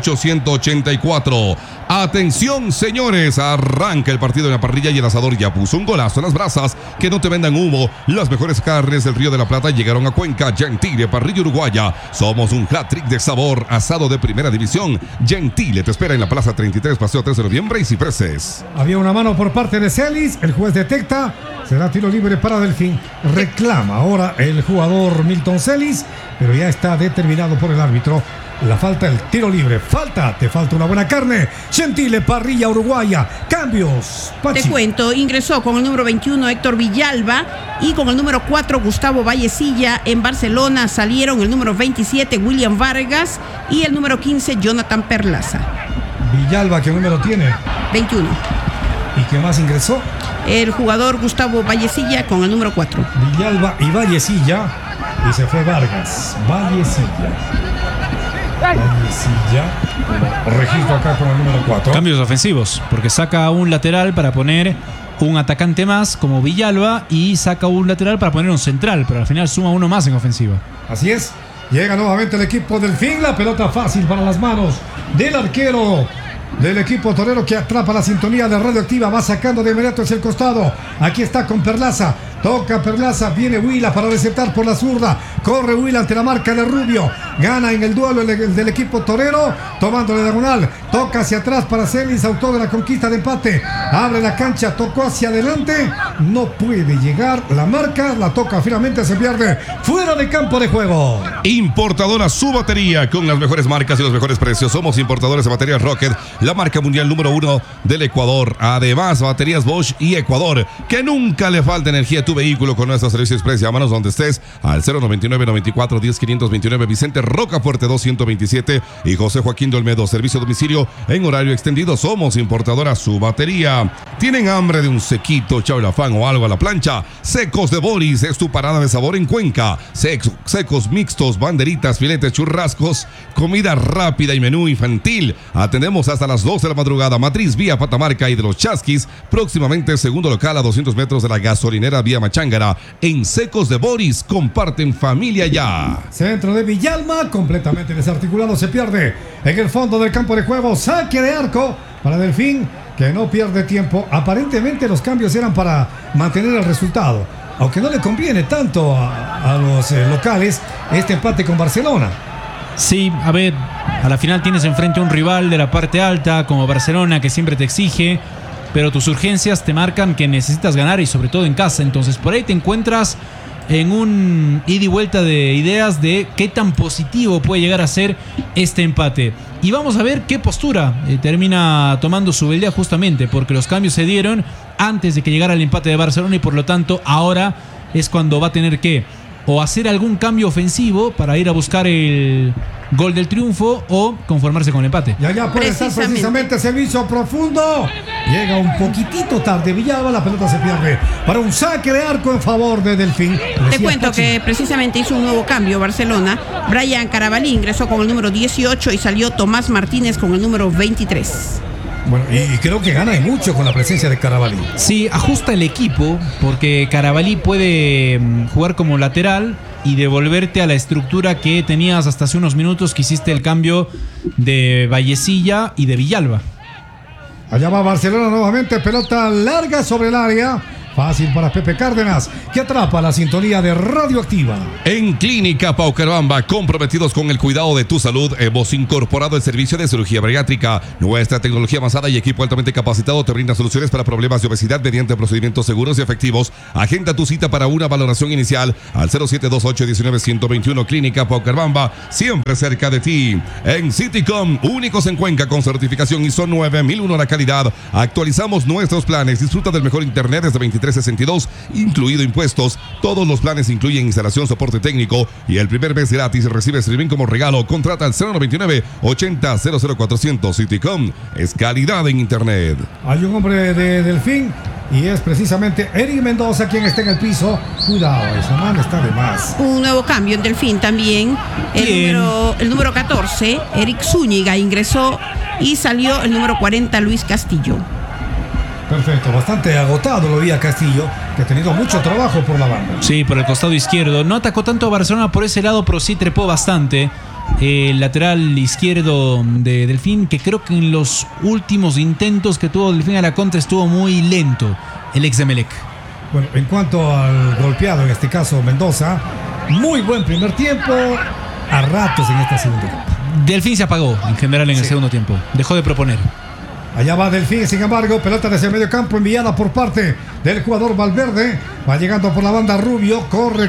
884. Atención, señores, arranca el partido en la parrilla y el asador ya puso un golazo en las brasas. Que no te vendan humo. Las mejores carnes del Río de la Plata llegaron a Cuenca. Gentile Parrilla Uruguaya. Somos un hat-trick de sabor, asado de primera división. Gentile te espera en la Plaza 33, Paseo 3 de Noviembre y Cipreses. Había una mano por parte de Celis. El juez detecta. Será tiro libre para Delfín. Reclama ahora el jugador Milton Celis, pero ya está determinado por el árbitro. La falta, el tiro libre. Te falta una buena carne. Gentile Parrilla Uruguaya. Cambios, Pachi. Te cuento, ingresó con el número 21 Héctor Villalba y con el número 4 Gustavo Vallecilla. En Barcelona salieron el número 27 William Vargas y el número 15 Jonathan Perlaza. Villalba, ¿qué número tiene? 21. ¿Y qué más ingresó? El jugador Gustavo Vallecilla con el número 4. Villalba y Vallecilla. Y se fue Vargas. Vallecilla. Registro acá con el número 4. Cambios ofensivos, porque saca un lateral para poner un atacante más como Villalba y saca un lateral para poner un central, pero al final suma uno más en ofensiva. Así es. Llega nuevamente el equipo del Delfín. La pelota fácil para las manos del arquero del equipo torero, que atrapa la sintonía de Radioactiva. Va sacando de inmediato hacia el costado. Aquí está con Perlaza. Toca Perlaza, viene Huila para receptar por la zurda. Corre Huila ante la marca de Rubio. Gana en el duelo el del equipo torero, tomando la diagonal. Toca hacia atrás para Celis, autor de la conquista de empate. Abre la cancha, tocó hacia adelante. No puede llegar la marca. La toca, finalmente se pierde. Fuera de campo de juego. Importadora Su Batería, con las mejores marcas y los mejores precios. Somos importadores de baterías Rocket, la marca mundial número 1 del Ecuador. Además, baterías Bosch y Ecuador. Que nunca le falte energía a tu vehículo con nuestro servicio express. Llámanos donde estés al 099-94-10-529. Vicente Rocafuerte 227 y José Joaquín de Olmedo. Servicio a domicilio en horario extendido. Somos importadora Su Batería. ¿Tienen hambre de un sequito, chaulafán o algo a la plancha? Secos de Boris es tu parada de sabor en Cuenca. Secos mixtos, banderitas, filetes, churrascos, comida rápida y menú infantil. Atendemos hasta las 2 de la madrugada. Matriz vía Patamarca y de los Chasquis. Próximamente segundo local a 200 metros de la gasolinera vía Machángara. En Secos de Boris, comparten familia ya. Centro de Villalba, completamente desarticulado, se pierde en el fondo del campo de juego. Saque de arco para Delfín, que no pierde tiempo. Aparentemente los cambios eran para mantener el resultado, aunque no le conviene tanto a los locales este empate con Barcelona. Sí, a ver, a la final tienes enfrente a un rival de la parte alta como Barcelona, que siempre te exige, pero tus urgencias te marcan que necesitas ganar, y sobre todo en casa. Entonces por ahí te encuentras en un ida y vuelta de ideas de qué tan positivo puede llegar a ser este empate. Y vamos a ver qué postura termina tomando Zubeldia, justamente porque los cambios se dieron antes de que llegara el empate de Barcelona, y por lo tanto ahora es cuando va a tener que o hacer algún cambio ofensivo para ir a buscar el gol del triunfo o conformarse con el empate. Y allá puede estar precisamente servicio profundo. Llega un poquitito tarde Villalba, la pelota se pierde para un saque de arco en favor de Delfín. Te cuento que precisamente hizo un nuevo cambio Barcelona. Brian Carabalí ingresó con el número 18 y salió Tomás Martínez con el número 23. Bueno, y creo que gana y mucho con la presencia de Carabalí. Sí, ajusta el equipo porque Carabalí puede jugar como lateral y devolverte a la estructura que tenías hasta hace unos minutos que hiciste el cambio de Vallecilla y de Villalba. Allá va Barcelona nuevamente, pelota larga sobre el área. Fácil para Pepe Cárdenas, que atrapa la sintonía de Radioactiva. En Clínica Paucarabamba, comprometidos con el cuidado de tu salud, hemos incorporado el servicio de cirugía bariátrica. Nuestra tecnología avanzada y equipo altamente capacitado te brinda soluciones para problemas de obesidad mediante procedimientos seguros y efectivos. Agenda tu cita para una valoración inicial al 0728-19-121. Clínica Paucarabamba, siempre cerca de ti. En Citycom, únicos en Cuenca con certificación ISO 9001 la calidad. Actualizamos nuestros planes. Disfruta del mejor internet desde 23.62, incluido impuestos. Todos los planes incluyen instalación, soporte técnico y el primer mes gratis. Recibe streaming como regalo. Contrata al 099-80-00400. Citycom es calidad en internet. Hay un hombre de Delfín y es precisamente Eric Mendoza quien está en el piso. Cuidado, esa mano está de más. Un nuevo cambio en Delfín también. El número 14, Eric Zúñiga, ingresó y salió el número 40, Luis Castillo. Perfecto, bastante agotado lo vi a Castillo, que ha tenido mucho trabajo por la banda. Sí, por el costado izquierdo. No atacó tanto a Barcelona por ese lado, pero sí trepó bastante. El lateral izquierdo de Delfín, que creo que en los últimos intentos que tuvo Delfín a la contra estuvo muy lento, el ex de Emelec. Bueno, en cuanto al golpeado, en este caso Mendoza, muy buen primer tiempo, a ratos en esta segunda etapa. Delfín se apagó en general en el segundo tiempo, dejó de proponer. Allá va Delfín, sin embargo, pelota desde el medio campo enviada por parte del jugador Valverde. Va llegando por la banda Rubio, corre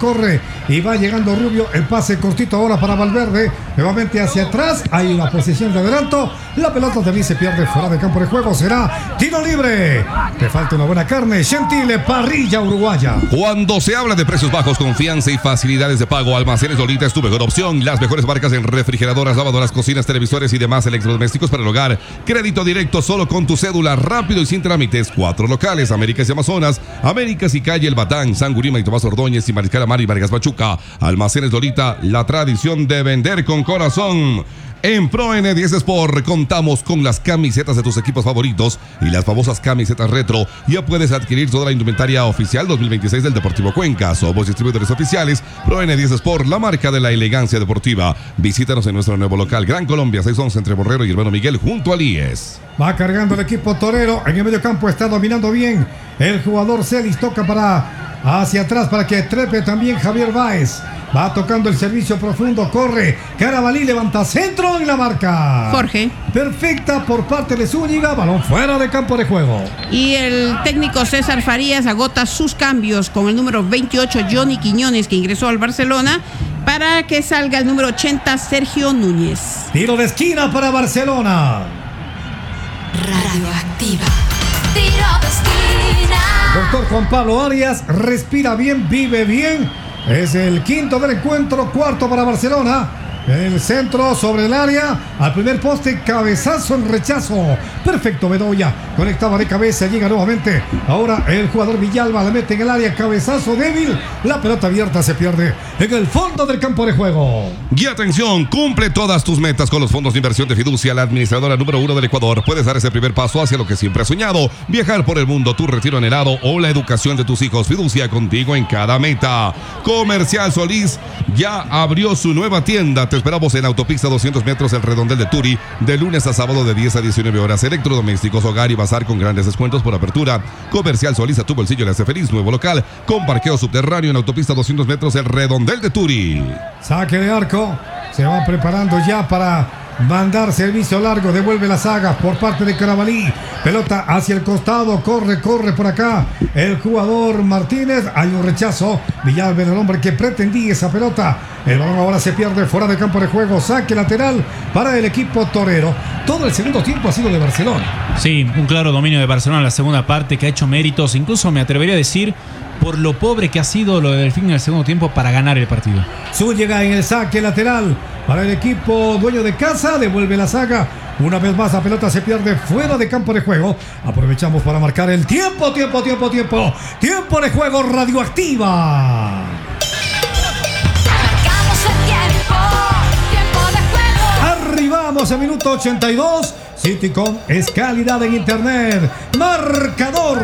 y va llegando Rubio, el pase cortito ahora para Valverde, nuevamente hacia atrás, hay una posición de adelanto, la pelota también se pierde fuera de campo de juego, será tiro libre. Te falta una buena carne, Gentile, parrilla uruguaya. Cuando se habla de precios bajos, confianza y facilidades de pago, Almacenes Lolita es tu mejor opción. Las mejores marcas en refrigeradoras, lavadoras, cocinas, televisores y demás electrodomésticos para el hogar. Crédito directo solo con tu cédula, rápido y sin trámites. 4 locales, Américas y Amazonas, Américas y Calle El Batán, San Gurima y Tomás Ordóñez y Mariscal Amar y Vargas Machuca. Almacenes Lolita, la tradición de vender con corazón. En Pro N10 Sport contamos con las camisetas de tus equipos favoritos y las famosas camisetas retro. Ya puedes adquirir toda la indumentaria oficial 2026 del Deportivo Cuenca. Somos distribuidores oficiales Pro N10 Sport, la marca de la elegancia deportiva. Visítanos en nuestro nuevo local Gran Colombia 611 entre Borrero y Hermano Miguel junto al IES. Va cargando el equipo torero, en el medio campo está dominando bien el jugador Celis, toca hacia atrás para que trepe también Javier Báez. Va tocando el servicio profundo, corre. Carabalí levanta centro en la marca. Jorge. Perfecta por parte de Zúñiga, balón fuera de campo de juego. Y el técnico César Farías agota sus cambios con el número 28, Johnny Quiñones, que ingresó al Barcelona, para que salga el número 80, Sergio Núñez. Tiro de esquina para Barcelona. Radioactiva. Tiro de esquina. Doctor Juan Pablo Arias, respira bien, vive bien. Es el quinto del encuentro, cuarto para Barcelona. En el centro, sobre el área, al primer poste, cabezazo en rechazo. Perfecto, Bedoya, conectaba de cabeza, llega nuevamente. Ahora el jugador Villalba le mete en el área, cabezazo débil. La pelota abierta se pierde en el fondo del campo de juego. Y atención, cumple todas tus metas con los fondos de inversión de Fiducia, la administradora número 1 del Ecuador. Puedes dar ese primer paso hacia lo que siempre has soñado: viajar por el mundo, tu retiro anhelado o la educación de tus hijos. Fiducia, contigo en cada meta. Comercial Solís ya abrió su nueva tienda. Te esperamos en Autopista 200 metros, el Redondel de Turi, de lunes a sábado de 10 a 19 horas. Electrodomésticos, hogar y bazar con grandes descuentos por apertura. Comercial Solís, a tu bolsillo le hace feliz. Nuevo local con parqueo subterráneo en Autopista 200 metros, el Redondel de Turi. Saque de arco, se va preparando ya para mandar servicio largo, devuelve la saga por parte de Carabalí, pelota hacia el costado, corre por acá el jugador Martínez, hay un rechazo, Villalba, el hombre que pretendía esa pelota, el balón ahora se pierde fuera de campo de juego, saque lateral para el equipo torero. todo el segundo tiempo ha sido de Barcelona. Sí, un claro dominio de Barcelona en la segunda parte que ha hecho méritos, incluso me atrevería a decir, por lo pobre que ha sido lo de Delfín en el segundo tiempo para ganar el partido. Zúñiga en el saque lateral para el equipo dueño de casa, devuelve la saga. Una vez más la pelota se pierde fuera de campo de juego. Aprovechamos para marcar el tiempo de juego radioactiva. Marcamos el tiempo de juego. Arribamos al minuto 82. Citycom es calidad en internet. Marcador.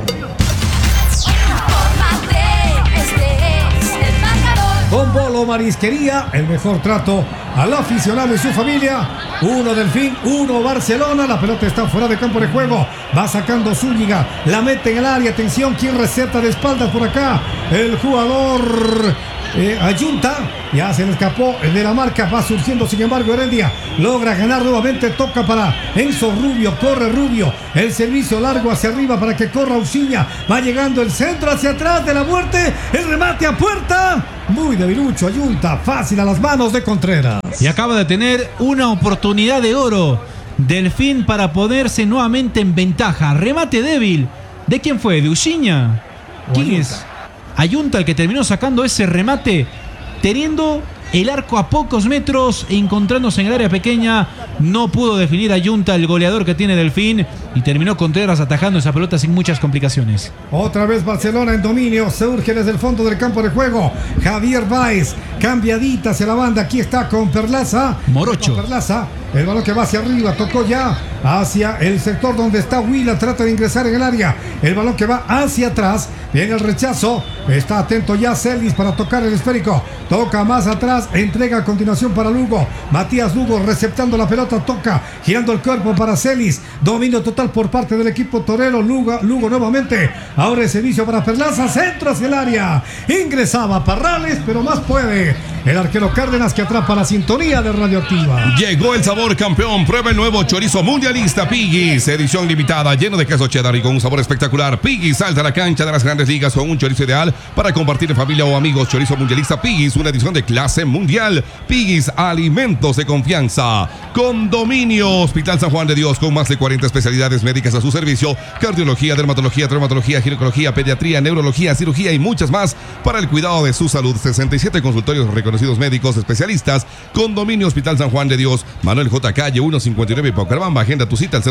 Con Bolo Marisquería, el mejor trato al aficionado y su familia. 1 Delfín, 1 Barcelona. La pelota está fuera de campo de juego. Va sacando Zúñiga, la mete en el área. Atención, ¿quién receta de espaldas por acá? El jugador Ayunta. Ya se le escapó de la marca. Va surgiendo, sin embargo, Heredia logra ganar nuevamente. Toca para Enzo Rubio. Corre Rubio. El servicio largo hacia arriba para que corra Uciña. Va llegando el centro hacia atrás de la muerte. El remate a puerta. Muy debilucho Ayunta. Fácil a las manos de Contreras. Y acaba de tener una oportunidad de oro Delfín para ponerse nuevamente en ventaja. Remate débil. ¿De quién fue? ¿De Uciña? ¿Quién es? Ayunta el que terminó sacando ese remate, teniendo el arco a pocos metros, encontrándose en el área pequeña. No pudo definir Ayunta, el goleador que tiene Delfín, y terminó Contreras atajando esa pelota sin muchas complicaciones. Otra vez Barcelona en dominio, se urge desde el fondo del campo de juego. Javier Báez, cambiadita hacia la banda, aquí está con Perlaza. Morocho. Con Perlaza, el balón que va hacia arriba, tocó ya hacia el sector donde está Huila, trata de ingresar en el área. El balón que va hacia atrás, viene el rechazo, está atento ya Celis para tocar el esférico. Toca más atrás, entrega a continuación para Lugo. Matías Lugo receptando la pelota, toca, girando el cuerpo para Celis. Dominio total por parte del equipo torero. Lugo nuevamente. Ahora el servicio para Perlaza, centro hacia el área. Ingresaba Parrales, pero más puede el arquero Cárdenas, que atrapa la sintonía de Radioactiva. Llegó el sabor campeón. Prueba el nuevo chorizo mundialista Piggy's, edición limitada, lleno de queso cheddar y con un sabor espectacular. Piggy's salta a la cancha de las grandes ligas con un chorizo ideal para compartir en familia o amigos. Chorizo mundialista Piggy's, una edición de clase mundial. Piggy's, alimentos de confianza. Condominio Hospital San Juan de Dios, con más de 40 especialidades médicas a su servicio: cardiología, dermatología, traumatología, ginecología, pediatría, neurología, cirugía y muchas más para el cuidado de su salud. 67 consultorios reconocidos médicos especialistas. Condominio Hospital San Juan de Dios, Manuel J. Calle 159 Paucarabamba. Agenda tu cita al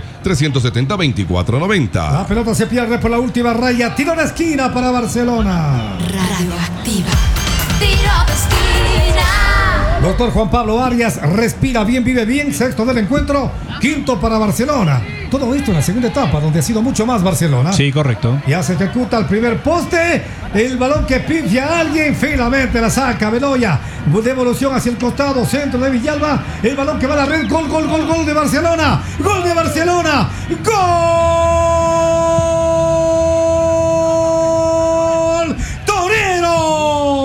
07-370-2490. La pelota se pierde por la última raya. Tiro de esquina para Barcelona. Radioactiva. Tiro de esquina. Doctor Juan Pablo Arias respira bien, vive bien. Sexto del encuentro, quinto para Barcelona. Todo esto en la segunda etapa, donde ha sido mucho más Barcelona. Sí, correcto. Ya se ejecuta el primer poste. El balón que pifia a alguien, finalmente la saca Beloya. Devolución hacia el costado, centro de Villalba. El balón que va a la red. Gol de Barcelona. Gol de Barcelona. Gol torero.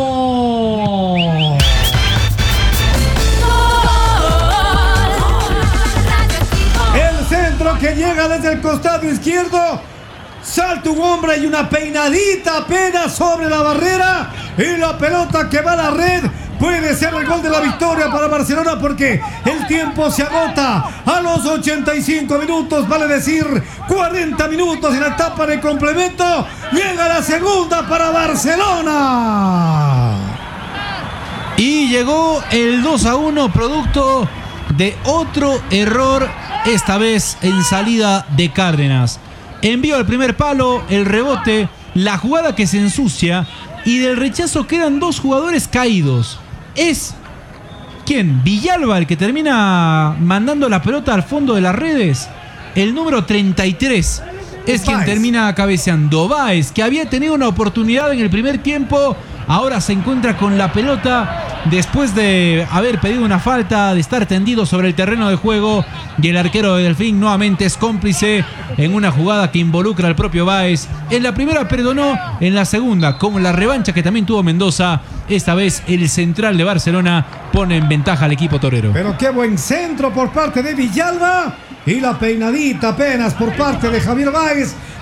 El centro que llega desde el costado izquierdo. Salta un hombre y una peinadita apenas sobre la barrera. Y la pelota que va a la red. Puede ser el gol de la victoria para Barcelona, porque el tiempo se agota a los 85 minutos, vale decir 40 minutos en la etapa de complemento. Llega la segunda para Barcelona. Y llegó el 2-1, producto de otro error, esta vez en salida de Cárdenas. Envío al primer palo, el rebote, la jugada que se ensucia, y del rechazo quedan dos jugadores caídos. Es, ¿quién? Villalba, el que termina mandando la pelota al fondo de las redes. El número 33 es quien termina cabeceando. Báez, que había tenido una oportunidad en el primer tiempo, ahora se encuentra con la pelota después de haber pedido una falta, de estar tendido sobre el terreno de juego, y el arquero de Delfín nuevamente es cómplice en una jugada que involucra al propio Báez. En la primera perdonó, en la segunda, como la revancha que también tuvo Mendoza, esta vez el central de Barcelona pone en ventaja al equipo torero. Pero qué buen centro por parte de Villalba, y la peinadita apenas por parte de Javier Báez.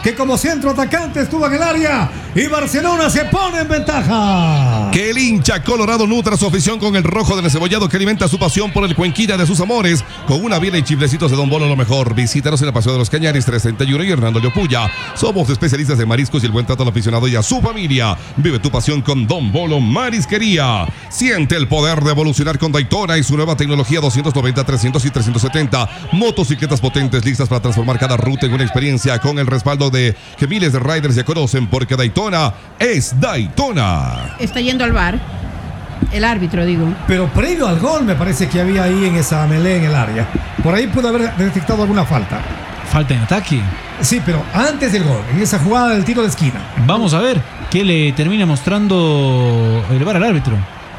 que como centro atacante estuvo en el área y Barcelona se pone en ventaja. Que el hincha colorado nutra su afición con el rojo del encebollado que alimenta su pasión por el cuenquilla de sus amores con una biela y chiflecitos de Don Bolo lo mejor. Visítanos en el Paseo de los Cañaris 331 y Hernando Leopulla. Somos especialistas en mariscos y el buen trato al aficionado y a su familia. Vive tu pasión con Don Bolo Marisquería. Siente el poder de evolucionar con Daytona y su nueva tecnología 290, 300 y 370. Motocicletas potentes listas para transformar cada ruta en una experiencia con el respaldo de que miles de riders ya conocen porque Daytona es Daytona. Está yendo al bar. El árbitro, digo. Pero previo al gol me parece que había ahí en esa melee en el área. Por ahí pudo haber detectado alguna falta. Falta en ataque. Sí, pero antes del gol, en esa jugada del tiro de esquina. Vamos a ver qué le termina mostrando el VAR al árbitro.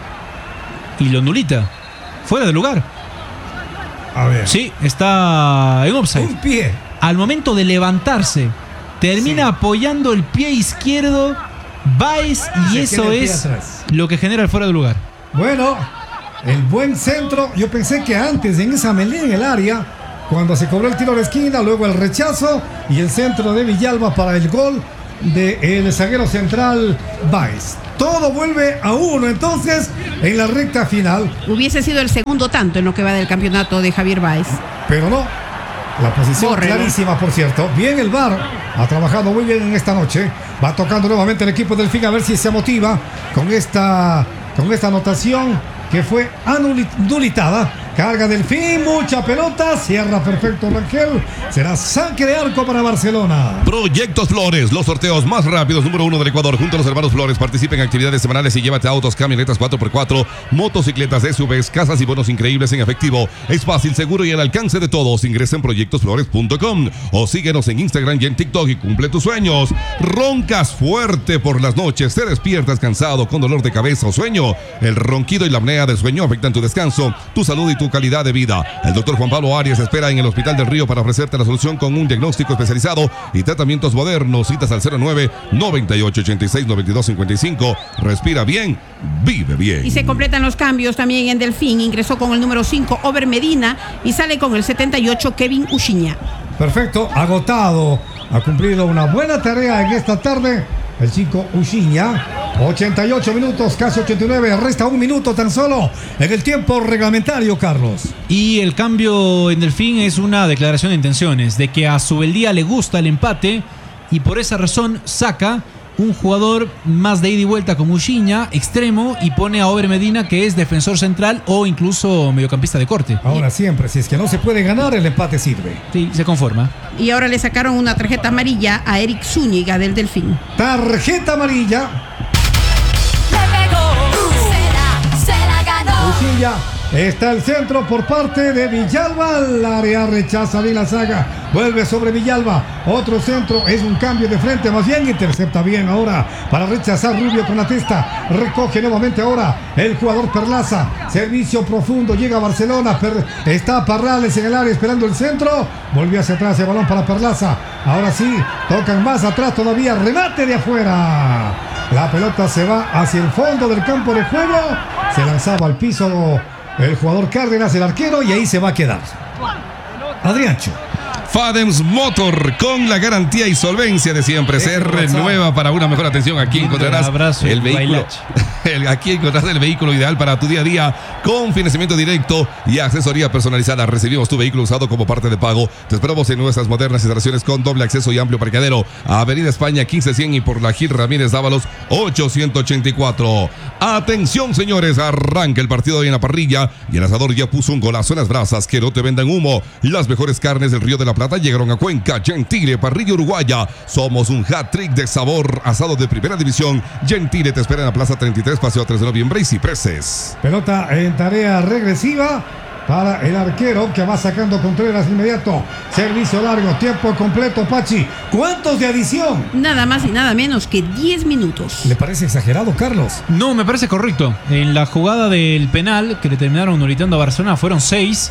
Y lo nulita. Fuera de lugar. A ver. Sí, está en offside. Un pie. Al momento de levantarse, termina apoyando el pie izquierdo Baez y Se eso queda el pie es atrás. lo que genera el fuera de lugar. Bueno, el buen centro. Yo pensé que antes, en esa melee en el área, cuando se cobró el tiro de esquina, luego el rechazo y el centro de Villalba para el gol del zaguero central Baez. Todo vuelve a uno entonces en la recta final, Hubiese sido el segundo tanto en lo que va del campeonato de Javier Baez. pero no. La posición Bórrelo. clarísima, por cierto. Bien el VAR. Ha trabajado muy bien en esta noche. Va tocando nuevamente el equipo del Delfín a ver si se motiva con esta anotación que fue anulitada. Carga Delfín, mucha pelota. Cierra perfecto Rangel. Será saque de arco para Barcelona. Proyectos Flores, los sorteos más rápidos, número 1 del Ecuador. Junto a los hermanos Flores, participa en actividades semanales y llévate autos, camionetas 4x4, motocicletas, SUVs, casas y bonos increíbles en efectivo. Es fácil, seguro y al alcance de todos. Ingresa en proyectosflores.com o síguenos en Instagram y en TikTok y cumple tus sueños. Roncas fuerte por las noches, te despiertas cansado con dolor de cabeza o sueño. El ronquido y la apnea del sueño afectan tu descanso, tu salud y tu calidad de vida. El doctor Juan Pablo Arias espera en el Hospital del Río para ofrecerte la solución con un diagnóstico especializado y tratamientos modernos. Citas al 09-9886-9255. Respira bien, vive bien. Y se completan los cambios también en Delfín. Ingresó con el número 5 Over Medina y sale con el 78 Kevin Uchiña. Perfecto, agotado. Ha cumplido una buena tarea en esta tarde el chico Uchiña. 88 minutos, casi 89. Resta un minuto tan solo en el tiempo reglamentario, Carlos. Y el cambio en Delfín es una declaración de intenciones, de que a Subeldía le gusta el empate y por esa razón saca un jugador más de ida y vuelta como Uchiña, extremo, y pone a Over Medina, que es defensor central o incluso mediocampista de corte. Ahora siempre, si es que no se puede ganar, el empate sirve. Sí, se conforma. Y ahora le sacaron una tarjeta amarilla a Eric Zúñiga del Delfín. Tarjeta amarilla. Le pegó, se la ganó. Uchiña. Está el centro por parte de Villalba. El área rechaza bien la saga. Vuelve sobre Villalba. Otro centro. Es un cambio de frente. Más bien intercepta bien ahora para rechazar Rubio con la testa. Recoge nuevamente ahora el jugador Perlaza. Servicio profundo. Llega a Barcelona. Está Parrales en el área esperando el centro. Volvió hacia atrás el balón para Perlaza. Ahora sí. Tocan más atrás todavía. Remate de afuera. La pelota se va hacia el fondo del campo de juego. Se lanzaba al piso el jugador Cárdenas, el arquero, y ahí se va a quedar. Adriancho. Fadems Motor, con la garantía y solvencia de siempre, se renueva para una mejor atención. Aquí encontrarás el vehículo. Aquí encontrarás el vehículo ideal para tu día a día, con financiamiento directo y asesoría personalizada. Recibimos tu vehículo usado como parte de pago. Te esperamos en nuestras modernas instalaciones con doble acceso y amplio parqueadero. Avenida España 1500 y por la Gil Ramírez Dávalos 884. Atención, señores, arranca el partido hoy en la parrilla y el asador ya puso un golazo en las brasas. Que no te vendan humo. Las mejores carnes del Río de la Plata llegaron a Cuenca. Gentile, parrilla uruguaya. Somos un hat-trick de sabor, asado de primera división. Gentile te espera en la Plaza 33, Paseo 3 de Noviembre y Cipreses. Pelota en tarea regresiva para el arquero, que va sacando Contreras inmediato. Servicio largo, tiempo completo, Pachi. ¿Cuántos de adición? Nada más y nada menos que 10 minutos. ¿Le parece exagerado, Carlos? No, me parece correcto. En la jugada del penal que le terminaron anulando a Barcelona fueron 6.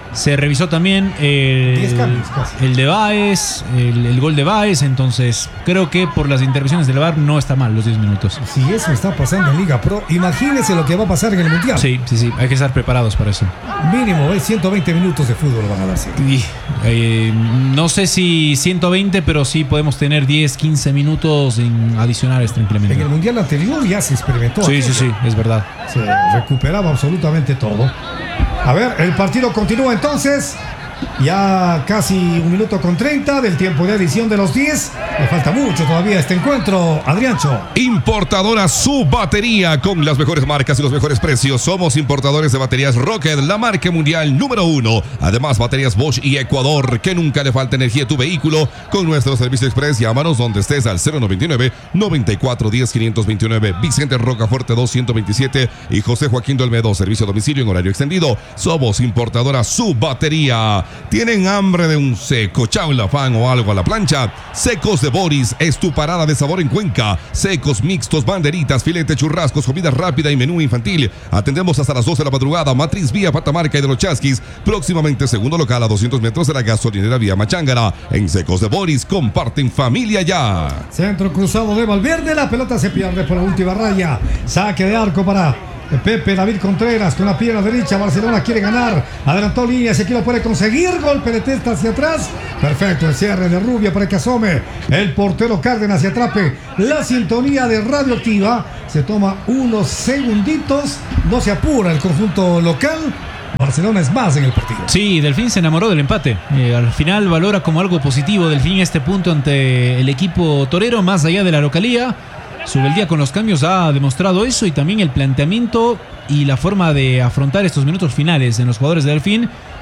Se revisó también 10 cambios casi. el de Báez, el gol de Báez. Entonces, creo que por las intervenciones del VAR no está mal los 10 minutos. Si eso está pasando en Liga Pro, imagínense lo que va a pasar en el Mundial. Sí, hay que estar preparados para eso. Mínimo, 120 minutos de fútbol van a dar. Sí. Y, no sé si 120, pero sí podemos tener 10, 15 minutos adicionales tranquilamente. En el Mundial anterior ya se experimentó. Sí, es verdad. Se recuperaba absolutamente todo. A ver, el partido continúa entonces. Ya casi 1 minuto con 30 del tiempo de adición de los 10. Le falta mucho todavía este encuentro, Adriancho. Importadora Su Batería, con las mejores marcas y los mejores precios. Somos importadores de baterías Rocket, la marca mundial número 1. Además, baterías Bosch y Ecuador, que nunca le falta energía a tu vehículo. Con nuestro servicio express, llámanos donde estés al 099-9410-529. Vicente Rocafuerte 227 y José Joaquín Dolmedo, servicio a domicilio en horario extendido. Somos importadora Su Batería. ¿Tienen hambre de un seco, chaulafán o algo a la plancha? Secos de Boris es tu parada de sabor en Cuenca. Secos mixtos, banderitas, filete, churrascos, comida rápida y menú infantil. Atendemos hasta las 12 de la madrugada. Matriz Vía Patamarca y de los Chasquis. Próximamente segundo local a 200 metros de la gasolinera Vía Machángara. En Secos de Boris comparten familia ya. Centro cruzado de Valverde. La pelota se pierde por la última raya. Saque de arco para Pepe David Contreras con la pierna derecha. Barcelona quiere ganar. Adelantó líneas. Aquí lo puede conseguir. Golpe de testa hacia atrás. Perfecto el cierre de Rubia para que asome el portero Cárdenas y atrape la sintonía de Radioactiva. Se toma unos segunditos. No se apura el conjunto local. Barcelona es más en el partido. Sí, Delfín se enamoró del empate. Al final valora como algo positivo Delfín este punto ante el equipo torero, más allá de la localía. Su beldía con los cambios ha demostrado eso, y también el planteamiento y la forma de afrontar estos minutos finales en los jugadores de Delfín